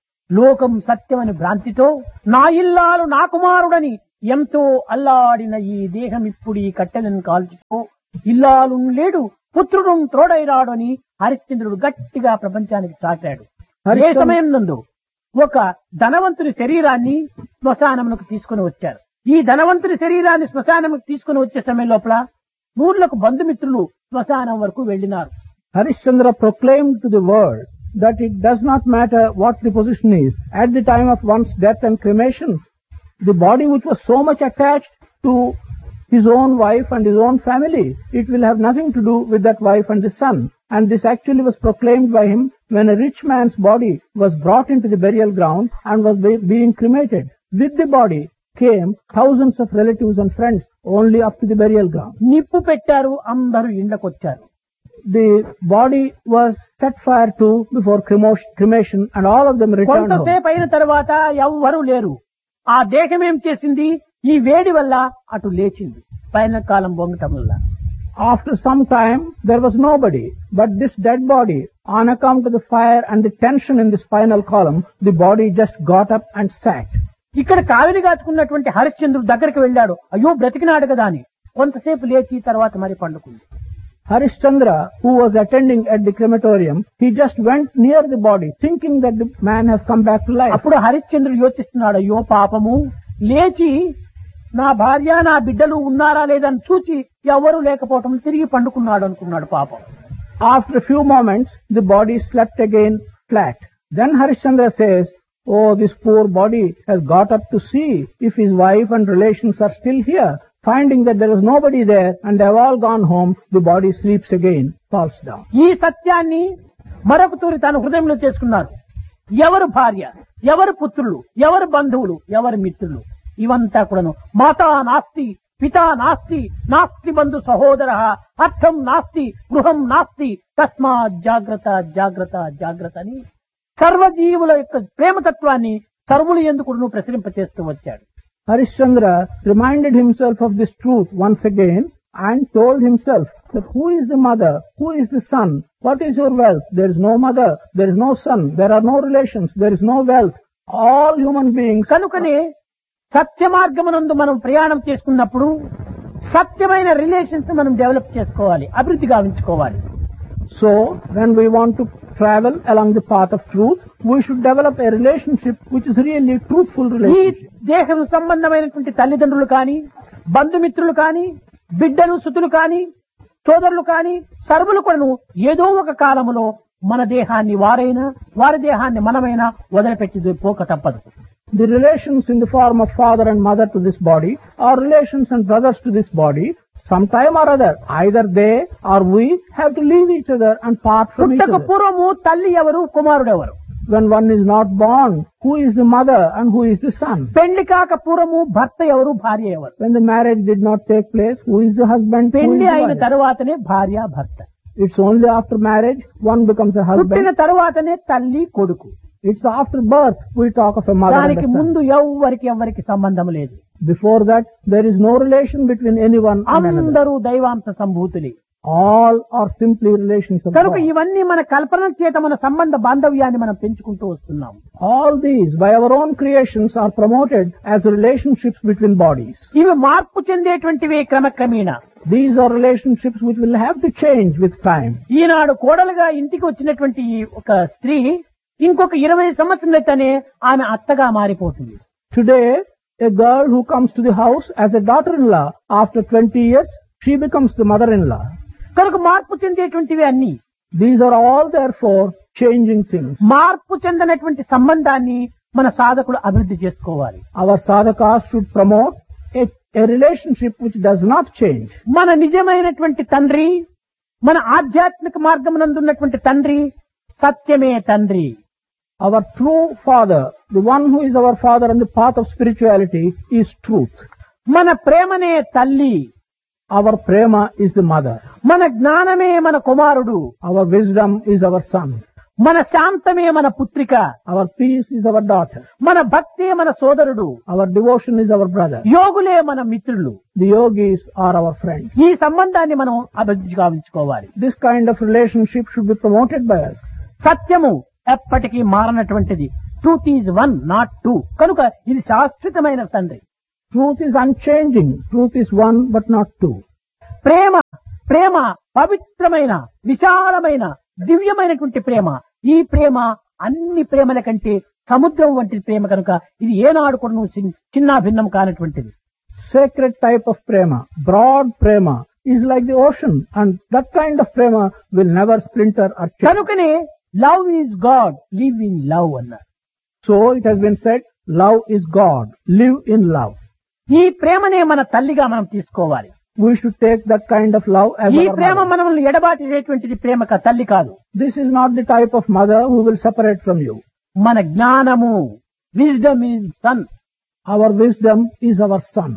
Speaker 1: లోకం సత్యమని భ్రాంతితో నా ఇల్లాలు నా కుమారుడని ఎంతో అల్లాడిన ఈ దేహం ఇప్పుడు ఈ కట్టెలను కాల్చుకో, ఇల్లాలు లేడు పుత్రుడు త్రోడైరాడు అని హరిశ్చంద్రుడు గట్టిగా ప్రపంచానికి చాటాడు. అదే
Speaker 2: హరిశ్చంద్ర-
Speaker 1: సమయం నందు ఒక ధనవంతుని శరీరాన్ని శ్మశానమునకు తీసుకుని వచ్చారు. ఈ ధనవంతుని శరీరాన్ని శ్మశానముకు తీసుకుని వచ్చే సమయం లోపల నూర్లకు బంధుమిత్రులు శ్మశానం వరకు వెళ్లినారు.
Speaker 2: Harishchandra proclaimed to the world that it does not matter what the position is. At the time of one's death and cremation, the body which was so much attached to his own wife and his own family, it will have nothing to do with that wife and the son. And this actually was proclaimed by him when a rich man's body was brought into the burial ground and was be- being cremated. With the body came thousands of relatives and friends only up to the burial ground.
Speaker 1: నిప్పు పెట్టారు, అందరూ ఇండ్లకొచ్చారు.
Speaker 2: The body was set fire to before cremo- cremation and all of them returned home.
Speaker 1: కొంతసేపు అయిన తర్వాత ఎవ్వరూ లేరు. ఆ దేహం ఏం చేసింది? ఈ వేడి వల్ల అటు లేచింది. పైన కాలం బొంగటం వల్ల.
Speaker 2: After some time, there was nobody, but this dead body, on account of the fire and the tension in the spinal column, the body just got up and sat.
Speaker 1: ఇక్కడ కావిలి కాచుకున్నటువంటి హరిశ్చంద్రుడు దగ్గరికి వెళ్ళాడు. అయ్యో బ్రతికినాడు కదా అని. కొంతసేపు లేచి తర్వాత మరి పండుకుంది.
Speaker 2: Harishchandra, who was attending at the crematorium, he just went near the body, thinking that the man has come back to life.
Speaker 1: అప్పుడు హరిశ్చంద్రుడు యోచిస్తున్నాడు, అయ్యో పాపము, లేచి నా భార్య నా బిడ్డలు ఉన్నారా లేదని చూచి ఎవరు లేకపోవటం తిరిగి పండుకున్నాడు అనుకున్నాడు పాపం.
Speaker 2: After a few moments, the body slept again flat. Then Harishchandra says, oh, this poor body has got up to see if his wife and relations are still here. Finding that there was nobody there and they have all gone home, the body sleeps again, falls down.
Speaker 1: ఈ సత్యాన్ని మరొక తూరి తన హృదయంలో చేసుకున్నారు. ఎవరు భార్య, ఎవరు పుత్రులు, ఎవరు బంధువులు, ఎవరు మిత్రులు, ఇవంతా కూడాను మాతా నాస్తి, పితా నాస్తి, నాస్తి బంధు సహోదర, అర్థం నాస్తి, గృహం నాస్తి, తస్మాత్ జాగ్రత్త జాగ్రత్త జాగ్రత్త అని సర్వజీవుల యొక్క ప్రేమతత్వాన్ని సర్వులు ఎందుకు ప్రసరింపచేస్తూ వచ్చాడు.
Speaker 2: Harishchandra reminded himself of this truth once again and told himself that who is the mother, who is the son, what is your wealth? There is no mother, there is no son, there are no relations, there is no wealth. All human beings.
Speaker 1: కనుకనే సత్య మార్గమునందు మనం ప్రయాణం చేసుకున్నప్పుడు సత్యమైన relations మనం develop చేసుకోవాలి, అభివృద్ధి గావించుకోవాలి.
Speaker 2: So, when we want to travel along the path of truth, we should develop a relationship which is really truthful
Speaker 1: ఈ
Speaker 2: relationship.
Speaker 1: దేహం సంబంధమైనటువంటి తల్లిదండ్రులు కానీ, బంధుమిత్రులు కానీ, బిడ్డలు సుతులు కానీ, సోదరులు కానీ, సర్వులు కూడాను ఏదో ఒక కాలములో మన దేహాన్ని వారైనా, వారి దేహాన్ని మనమైనా వదిలిపెట్టి పోక తప్పదు.
Speaker 2: The relations in the form of father and mother to this body, or relations and brothers to this body, sometime or other, either they or we have to leave each other and part from each
Speaker 1: పుట్టక
Speaker 2: other.
Speaker 1: పూర్వము తల్లి ఎవరు, కుమారుడు ఎవరు?
Speaker 2: When one is not born, who is the mother and who is the son?
Speaker 1: పెళ్లి కాక పూర్వము భర్త ఎవరు, భార్య ఎవరు?
Speaker 2: When the marriage did not take place, who is the husband, who is
Speaker 1: పెళ్లి
Speaker 2: the
Speaker 1: అయిన
Speaker 2: wife?
Speaker 1: తరువాతనే భార్య భర్త.
Speaker 2: It's only after marriage one becomes a
Speaker 1: పుట్టిన
Speaker 2: husband.
Speaker 1: తరువాతనే తల్లి కొడుకు.
Speaker 2: It's after birth we talk of a mother and
Speaker 1: దానికి
Speaker 2: a son.
Speaker 1: ముందు ఎవ్వరికి ఎవ్వరికి సంబంధం లేదు.
Speaker 2: Before that, there is no relation between anyone and another.
Speaker 1: అందరూ దైవాంశ సంభూతులే.
Speaker 2: All are simply relations of
Speaker 1: కనుక
Speaker 2: God.
Speaker 1: ఇవన్నీ మన కల్పన చేత మన సంబంధ బాంధవ్యాన్ని మనం పెంచుకుంటూ వస్తున్నాం.
Speaker 2: All these, by our own creations, are promoted as relationships between bodies.
Speaker 1: ఇవి మార్పు చెందేటువంటివే క్రమక్రమేణా.
Speaker 2: These are relationships which will have to change with time.
Speaker 1: ఈనాడు కోడలుగా ఇంటికి వచ్చినటువంటి ఈ ఒక స్త్రీ ఇంకొక ఇరవై సంవత్సరాలైతేనే ఆమె అత్తగా మారిపోతుంది.
Speaker 2: Today, a girl who comes to the house as a daughter-in-law, after twenty years, she becomes the mother-in-law.
Speaker 1: కనుక మార్పు చెందేటువంటివి అన్ని.
Speaker 2: These are all therefore changing things.
Speaker 1: మార్పు చెందినటువంటి సంబంధాన్ని మన సాధకులు అభివృద్ధి చేసుకోవాలి.
Speaker 2: Our sadhakas should promote a, a relationship which does not change.
Speaker 1: మన నిజమైనటువంటి తండ్రి, మన ఆధ్యాత్మిక మార్గమునందున్నటువంటి తండ్రి సత్యమే తండ్రి.
Speaker 2: Our true father, the one who is our father on the path of spirituality, is truth.
Speaker 1: మన ప్రేమనే తల్లి.
Speaker 2: Our prema is the mother.
Speaker 1: మన జ్ఞానమే మన కుమారుడు.
Speaker 2: Our wisdom is our son.
Speaker 1: మన శాంతమే మన పుత్రిక.
Speaker 2: Our peace is our daughter.
Speaker 1: మన భక్తే మన సోదరుడు.
Speaker 2: Our devotion is our brother.
Speaker 1: యోగులే మన మిత్రులు.
Speaker 2: The yogis are our friends.
Speaker 1: ఈ సంబంధాన్ని మనం అభివృద్ధి గావించుకోవాలి.
Speaker 2: This kind of relationship should be promoted by us.
Speaker 1: సత్యము ఎప్పటికీ మారనటువంటిది. Truth is one not two. కనుక ఇది శాశ్వతమైన తండ్రి.
Speaker 2: Truth is unchanging. Truth is one but not two.
Speaker 1: ప్రేమ ప్రేమ పవిత్రమైన విశాలమైన దివ్యమైనటువంటి ప్రేమ. ఈ ప్రేమ అన్ని ప్రేమల కంటే సముద్రం వంటి ప్రేమ. కనుక ఇది ఏనాడు కూడా చిన్న భిన్నం కానటువంటిది.
Speaker 2: Sacred type of prema, broad prema, is like the ocean, and that kind of prema will never splinter or change.
Speaker 1: కనుకనే love is God, live in love అన్నారు.
Speaker 2: So it has been said, love is God, live in love.
Speaker 1: ఈ ప్రేమనే మన తల్లిగా మనం తీసుకోవాలి.
Speaker 2: We should take that kind of love as
Speaker 1: ఈ
Speaker 2: our
Speaker 1: Prema
Speaker 2: mother.
Speaker 1: మనల్ని ఎడబాటేటువంటిది ప్రేమ కా తల్లి కాదు.
Speaker 2: This is not the type of mother who will separate from you.
Speaker 1: మన జ్ఞానము, wisdom is sun.
Speaker 2: Our wisdom is our sun.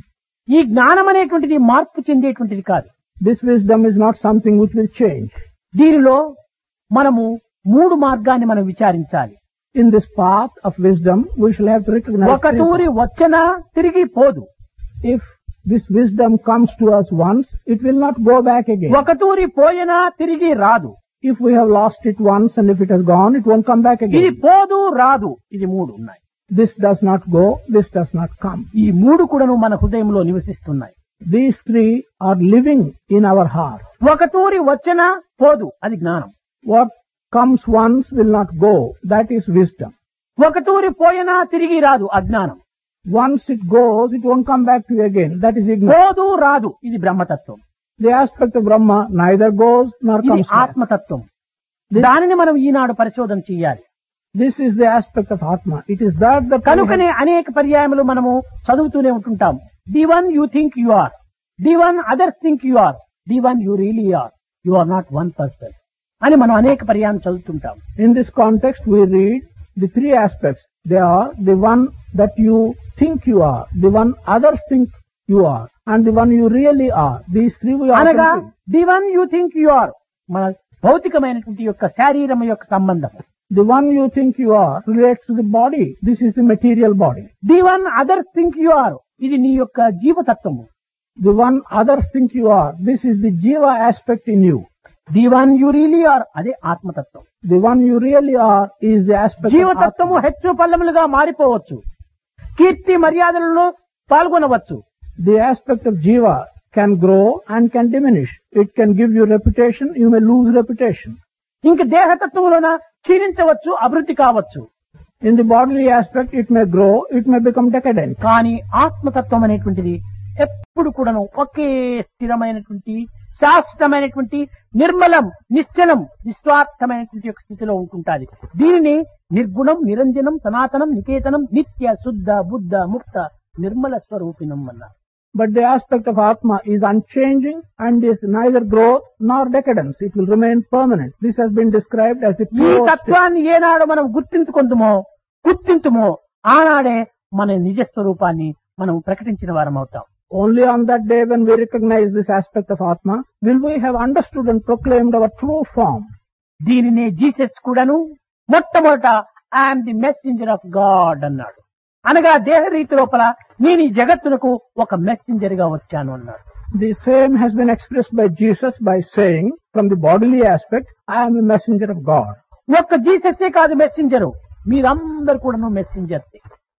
Speaker 1: ఈ జ్ఞానం అనేటువంటిది మార్పు చెందేటువంటిది కాదు.
Speaker 2: This wisdom is not something which will change.
Speaker 1: దీనిలో మనము మూడు మార్గాన్ని మనం విచారించాలి.
Speaker 2: In this path of wisdom, we shall have to recognize
Speaker 1: ఒక
Speaker 2: three
Speaker 1: తూరి వచ్చనా తిరిగి పోదు.
Speaker 2: If this wisdom comes to us once, it will not go back again.
Speaker 1: ఒక తూరి పోయినా తిరిగి రాదు.
Speaker 2: If we have lost it once and if it has gone, it won't come back
Speaker 1: ఇది
Speaker 2: again.
Speaker 1: పోదు రాదు, ఇది మూడు ఉన్నాయి.
Speaker 2: This does not go, this does not come.
Speaker 1: ఈ మూడు కూడాను మన హృదయంలో నివసిస్తున్నాయి.
Speaker 2: These three are living in our heart.
Speaker 1: ఒక తూరి వచ్చనా పోదు, అది జ్ఞానం.
Speaker 2: What comes once will not go, that is wisdom.
Speaker 1: ఒక తూరి పోయినా తిరిగి రాదు, అజ్ఞానం.
Speaker 2: Once it goes, it won't come back to you again, that is ignorance.
Speaker 1: పోదు రాదు, ఇది బ్రహ్మతత్వం.
Speaker 2: The aspect of Brahma neither goes nor
Speaker 1: ఇది
Speaker 2: comes back.
Speaker 1: ఆత్మతత్వం. దానిని మనం ఈనాడు పరిశోధన చేయాలి.
Speaker 2: This is the aspect of Atma. It is that that we
Speaker 1: కనుకనే అనేక పర్యాయములు మనము చదువుతూనే ఉంటుంటాం. The one you think you are, the one others think you are, the one you really are, you are not one person అని మనం అనేక పర్యాయం చదువుతుంటాం.
Speaker 2: In this context, we read the three aspects. They are the one that you think you are, the one others think you are, and the one you really are. These three we
Speaker 1: అనగా
Speaker 2: often read.
Speaker 1: The one you think you are మన భౌతికమైనటువంటి యొక్క శారీరం యొక్క సంబంధం.
Speaker 2: The one you think you are relates to the body. This is the material body.
Speaker 1: The one others think you are ఇది నీ యొక్క జీవతత్వము.
Speaker 2: The one others think you are, this is the jiva aspect in you.
Speaker 1: The one you really are అదే ఆత్మతత్వం.
Speaker 2: The one you really are is the aspect of
Speaker 1: జీవతత్వము
Speaker 2: Atma.
Speaker 1: హెచ్చు పల్లములుగా మారిపోవచ్చు, కీర్తి మర్యాదలలో పాల్గొనవచ్చు.
Speaker 2: The aspect of jiva can grow and can diminish. It can give you reputation, you may lose reputation.
Speaker 1: ఇంక దేహతత్వంలోన క్షీణించవచ్చు, అభివృద్ధి కావచ్చు.
Speaker 2: In the bodily aspect, it may grow, it may become decadent.
Speaker 1: కానీ ఆత్మతత్వం అనేటువంటిది ఎప్పుడు కూడాను ఒకే స్థిరమైనటువంటి శాశ్వతమైనటువంటి నిర్మలం, నిశ్చలం, నిస్వార్థమైనటువంటి యొక్క స్థితిలో ఉంటుంటాది. దీనిని నిర్గుణం, నిరంజనం, సనాతనం, నికేతనం, నిత్య శుద్ధ బుద్ధ ముక్త నిర్మల స్వరూపిణం అన్నారు.
Speaker 2: But the aspect of Atma is unchanging and is neither growth nor decadence. It will remain permanent. This has been described as the
Speaker 1: ఈ
Speaker 2: pure state.
Speaker 1: తత్వాన్ని ఏనాడు మనం గుర్తించుకుంటుమో గుర్తింతుమో ఆనాడే మన నిజ స్వరూపాన్ని మనం ప్రకటించిన వారం అవుతాం.
Speaker 2: Only on that day when we recognize this aspect of Atma will we have understood and proclaimed our true form.
Speaker 1: దీనినే జీసస్ కూడాను మొట్టమొదట I'm the messenger of God అన్నాడు. అనగా దేహ రీతి లోపల నేను ఈ జగత్తునకు ఒక మెసెంజర్ గా వచ్చాను అన్నాడు.
Speaker 2: The same has been expressed by Jesus by saying, from the bodily aspect, I am a messenger of God.
Speaker 1: ఒక్క జీసస్సే కాదు మెసెంజరు, మీరందరూ కూడాను మెసెంజర్సే.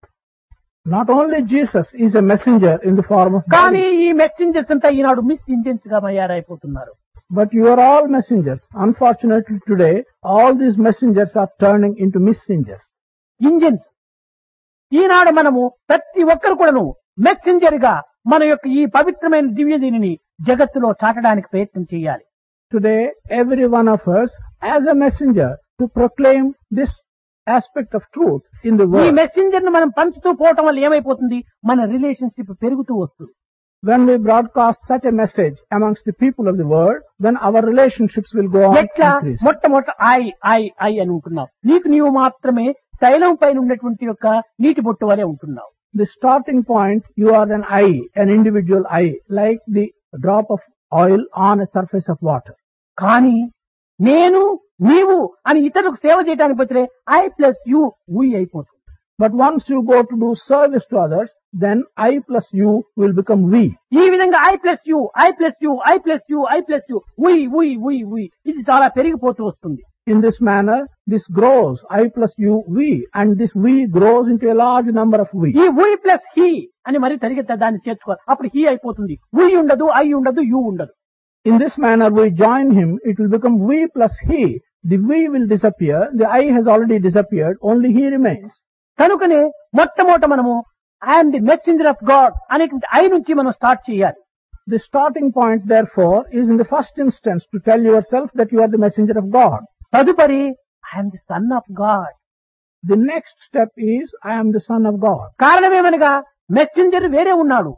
Speaker 2: Not only Jesus is a messenger in the form of
Speaker 1: కానీ
Speaker 2: body,
Speaker 1: ఈ messengers అంతా ఈనాడు miss engines గా తయారైపోతున్నారు.
Speaker 2: but you are all messengers. Unfortunately today, all these messengers are turning into messengers.
Speaker 1: Engines. ఈనాడు మనము ప్రతి ఒక్కరు కూడాను మెసెంజర్ గా మన యొక్క ఈ పవిత్రమైన దివ్య దీనిని జగత్తులో చాటడానికి ప్రయత్నం చేయాలి.
Speaker 2: Today, every one of us as a messenger to proclaim this aspect of truth in the
Speaker 1: ఈ
Speaker 2: world.
Speaker 1: మెసెంజర్ ను మనం పంచుతూ పోవటం వల్ల ఏమైపోతుంది, మన రిలేషన్షిప్ పెరుగుతూ వస్తుంది.
Speaker 2: When we broadcast such a message amongst the people of the world, then our relationships will go on
Speaker 1: ఎట్లా
Speaker 2: increase.
Speaker 1: మొట్టమొదట ఐ ఐ ఐ అని ఉంటున్నావు, నీకు నీవు మాత్రమే తైలం పైన ఉన్నటువంటి యొక్క నీటి బొట్టు వలె ఉంటున్నావు.
Speaker 2: The starting point, you are an eye, an individual eye, like the drop of oil on a surface of water.
Speaker 1: కానీ నేను నీవు అని ఇతరులకు సేవ చేయడానికి పోతే ఐ ప్లస్ యు వి అయిపోతుంది.
Speaker 2: But once you go to do service to others, then I plus you will become we.
Speaker 1: ఈ విధంగా I plus you I plus you I plus you I plus you వి వి వి వి ఇది చాలా పెరిగిపోతూ వస్తుంది.
Speaker 2: In this manner, this grows, I plus you, we, and this we grows into a large number of we.
Speaker 1: ఈ వి plus he అని మరి తరిగితే దాన్ని చేర్చుకోవాలి, అప్పుడు he అయిపోతుంది. వి ఉండదు, ఐ ఉండదు, యు ఉండదు.
Speaker 2: In this manner, we join him, it will become we plus he. The we will disappear, the I has already disappeared, only he remains.
Speaker 1: కనుకనే మొట్టమొదట మనము I'm the messenger of God అనేటువంటి I నుంచి మనం start చేయాలి.
Speaker 2: The starting point, therefore, is in the first instance to tell yourself that you are the messenger of God.
Speaker 1: తదుపరి I'm the son of God.
Speaker 2: The next step is, I am the son of God.
Speaker 1: కారణమేమనగా messenger వేరే ఉన్నాడు,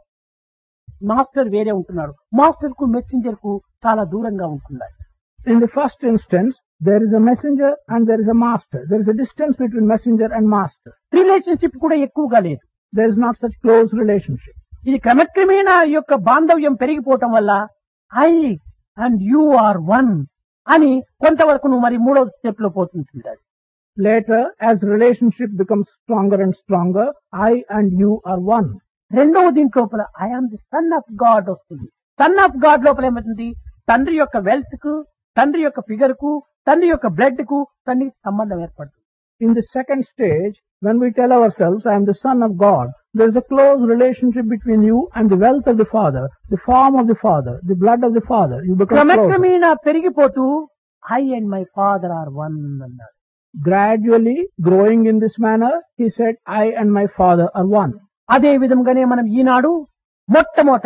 Speaker 1: master వేరే ఉంటున్నాడు. Master కు messenger కు చాలా దూరంగా ఉంటున్నాడు.
Speaker 2: In the first instance, there is a messenger and there is a master. There is a distance between messenger and master.
Speaker 1: Relationship కూడా ఎక్కువగా లేదు.
Speaker 2: there is not such close relationship.
Speaker 1: ఇది క్రమక్రమేణా ఈ యొక్క బాంధవ్యం పెరిగిపోవటం వల్ల I and you are one అని కొంతవరకు నువ్వు మరి మూడో స్టెప్ లో పోతుంటాడు.
Speaker 2: Later, as relationship becomes stronger and stronger, I and you are one.
Speaker 1: రెండవ దీంట్లో లోపల I am the son of God వస్తుంది. సన్ ఆఫ్ గాడ్ లోపల ఏమవుతుంది? తండ్రి యొక్క వెల్త్ కు, తండ్రి యొక్క ఫిగర్ కు, తండ్రి యొక్క బ్లడ్ కు తండ్రికి సంబంధం ఏర్పడుతుంది.
Speaker 2: In the second stage, when we tell ourselves, I am the son of God, there is a close relationship between you and the wealth of the Father, the form of the Father, the blood of the Father. You become closer.
Speaker 1: క్రమక్రమేణా పెరిగిపోతూ I and my father are one అన్నారు.
Speaker 2: Gradually growing in this manner, he said, I and my Father are one.
Speaker 1: అదే విధంగానే మనం ఈనాడు మొట్టమొదట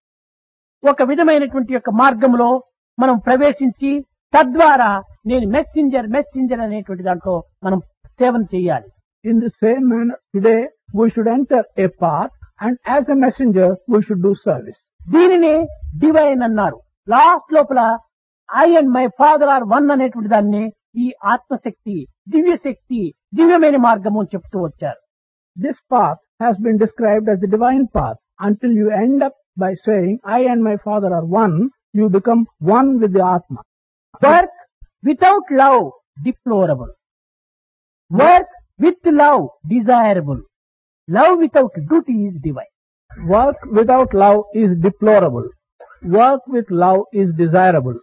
Speaker 1: ఒక విధమైనటువంటి యొక్క మార్గంలో మనం ప్రవేశించి తద్వారా నేను మెసెంజర్ మెసెంజర్ అనేటువంటి దాంట్లో మనం సేవన చేయాలి.
Speaker 2: In the same manner, today we should enter a path, and as a messenger we should do service.
Speaker 1: దీనినే డివైన్ అన్నారు. లాస్ట్ లోపల I and my father are one అనేటువంటి దాన్ని ఈ ఆత్మశక్తి, దివ్య శక్తి, దివ్యమైన మార్గము అని చెప్తూ వచ్చారు.
Speaker 2: This path has been described as the divine path. Until you end up by saying, I and my Father are one, you become one with the Atma.
Speaker 1: Work without love, deplorable. Work with love, desirable. Love without duty is divine.
Speaker 2: Work without love is deplorable. Work with love is desirable.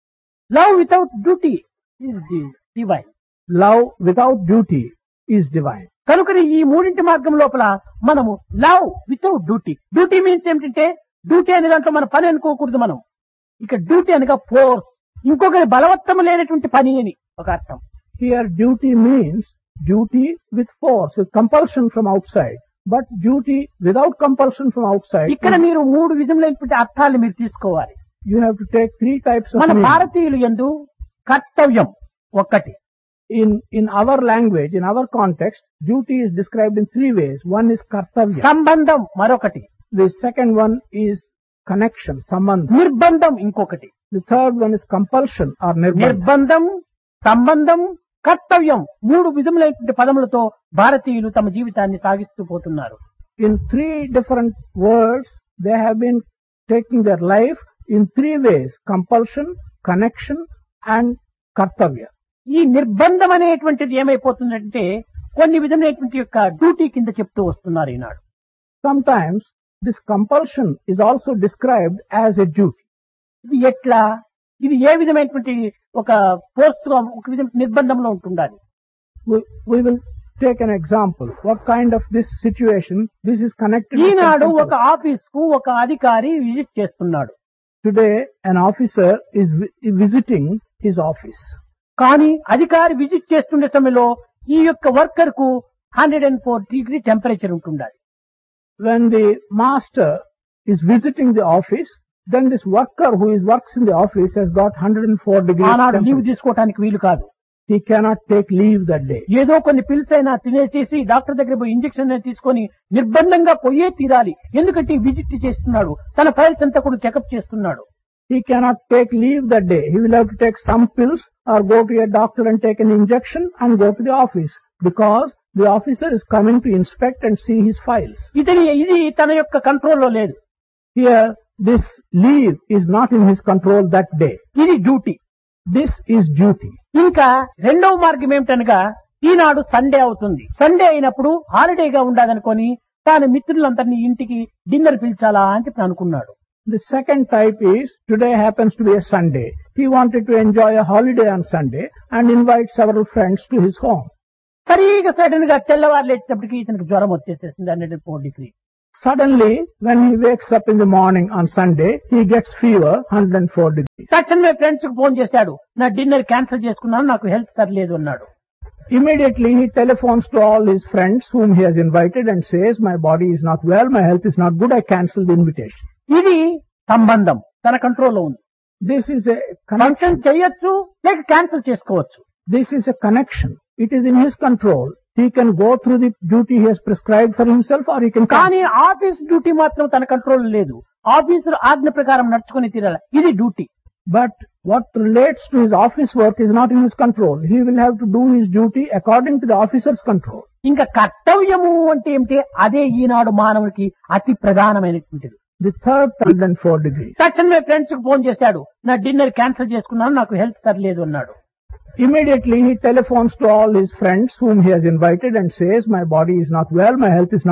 Speaker 1: Love without duty is di- divine.
Speaker 2: Love without duty is divine.
Speaker 1: కనుకని ఈ మూడింటి మార్గం లోపల మనము love without duty. Duty means ఏమిటంటే duty అనే దాంట్లో మన పని అనుకోకూడదు. మనం ఇక డ్యూటీ అనగా ఫోర్స్, ఇంకొకరి బలవత్తమ లేనటువంటి పని అని ఒక అర్థం.
Speaker 2: Here duty means duty with force, with compulsion from outside. But duty without compulsion from outside.
Speaker 1: ఇక్కడ మీరు మూడు విధములైనటువంటి అర్థాలు మీరు తీసుకోవాలి.
Speaker 2: You have to take three types of
Speaker 1: మన
Speaker 2: meaning.
Speaker 1: భారతీయులు యందు కర్తవ్యం ఒక్కటి.
Speaker 2: In, in our language, in our context, duty is described in three ways. One is kartavya.
Speaker 1: సంబంధం మరొకటి.
Speaker 2: The second one is connection, sambandha.
Speaker 1: నిర్బంధం ఇంకొకటి.
Speaker 2: The third one is compulsion or nirbandha.
Speaker 1: నిర్బంధం, సంబంధం, కర్తవ్యం మూడు విధములైనటువంటి పదములతో భారతీయులు తమ జీవితాన్ని సాగిస్తూ పోతున్నారు.
Speaker 2: In three different words, they have been taking their life in three ways: compulsion, connection and kartavya.
Speaker 1: ఈ నిర్బంధం అనేటువంటిది ఏమైపోతుందంటే కొన్ని విధమైనటువంటి యొక్క డ్యూటీ కింద చెప్తూ వస్తున్నారు ఈనాడు.
Speaker 2: Sometimes this compulsion is also described as a duty.
Speaker 1: ఇది ఎట్లా, ఇది ఏ విధమైనటువంటి ఒక ఫోర్స్ గా ఒక విధమైన నిర్బంధంలో ఉంటుండాలి.
Speaker 2: We, we will take an example. What kind of this situation? This is connected.
Speaker 1: Eenadu
Speaker 2: with
Speaker 1: ఒక ఆఫీస్ కు ఒక అధికారి విజిట్ చేస్తున్నాడు.
Speaker 2: Today, an officer is vi- visiting his office.
Speaker 1: కానీ అధికారి విజిట్ చేస్తుండే సమయంలో ఈ యొక్క వర్కర్ కు hundred and four degree temperature ఉంటుండాలి.
Speaker 2: When the master is visiting the office, then this worker who is works in the office has got one hundred four degrees
Speaker 1: ఆనాడు leave
Speaker 2: temperature.
Speaker 1: తీసుకోవడానికి వీలు కాదు.
Speaker 2: He cannot take leave that day.
Speaker 1: ఏదో కొన్ని pills అయినా తినేసేసి doctor దగ్గర పోయి injection తీసుకొని నిర్బంధంగా పోయే తీరాలి. ఎందుకంటే విజిట్ చేస్తున్నాడు, తన ఫైల్స్ అంతా కూడా చెకప్ చేస్తున్నాడు.
Speaker 2: He cannot take leave that day. He will have to take some pills or go to a doctor and take an injection and go to the office, because the officer is coming to inspect and see his files.
Speaker 1: ఇతని ఇది తన యొక్క కంట్రోల్లో లేదు.
Speaker 2: Here, this leave is not in his control that day.
Speaker 1: ఇది duty.
Speaker 2: This is duty.
Speaker 1: ఇంకా రెండవ మార్గం ఏమిటనగా ఈనాడు సండే అవుతుంది. సండే అయినప్పుడు హాలిడేగా ఉండాలనుకొని తాను మిత్రులందరినీ ఇంటికి డిన్నర్ పిలిచాలా అని చెప్పి అనుకున్నాడు.
Speaker 2: The second type is, today happens to be a Sunday. He wanted to enjoy a holiday on Sunday and invite several friends to his home.
Speaker 1: సరిగా సడన్ గా తెల్లవారు లేచేటప్పటికి ఇతనికి జ్వరం వచ్చేసేసింది hundred four degree.
Speaker 2: Suddenly, when he wakes up in the morning on Sunday, he gets fever, one hundred four degrees.
Speaker 1: తక్షణమే friends కు phone చేశాడు, నా dinner cancel చేసుకున్నాను, నాకు హెల్త్ సరిలేదు అన్నాడు.
Speaker 2: Immediately, he telephones to all his friends whom he has invited and says, my body is not well, my health is not good, I cancel the invitation.
Speaker 1: ఇది సంబంధం, తన కంట్రోల్లో ఉంది.
Speaker 2: This is a
Speaker 1: function
Speaker 2: connection.
Speaker 1: చేయొచ్చు లేక cancel చేసుకోవచ్చు.
Speaker 2: This is a connection. It is in his control. He can go through the duty he has prescribed for himself, or he can
Speaker 1: కానీ
Speaker 2: cancel.
Speaker 1: Office duty మాత్రం తన control లేదు. ఆఫీసులో ఆజ్ఞ ప్రకారం నడుచుకుని తీరాలి. ఇది duty.
Speaker 2: But what relates to his office work is not in his control. He will have to do his duty according to the officer's control.
Speaker 1: ఇంకా కర్తవ్యము అంటే ఏమిటి? అదే ఈనాడు మానవుడికి అతి ప్రధానమైనటువంటిది.
Speaker 2: The third, third and fourth degree.
Speaker 1: తక్షణమే friends కు ఫోన్ చేశాడు, నా డిన్నర్ క్యాన్సిల్ చేసుకున్నాను, నాకు హెల్త్ సరిలేదు అన్నాడు.
Speaker 2: Immediately he telephones to all his friends whom he has invited and says, my body is not well, my health is not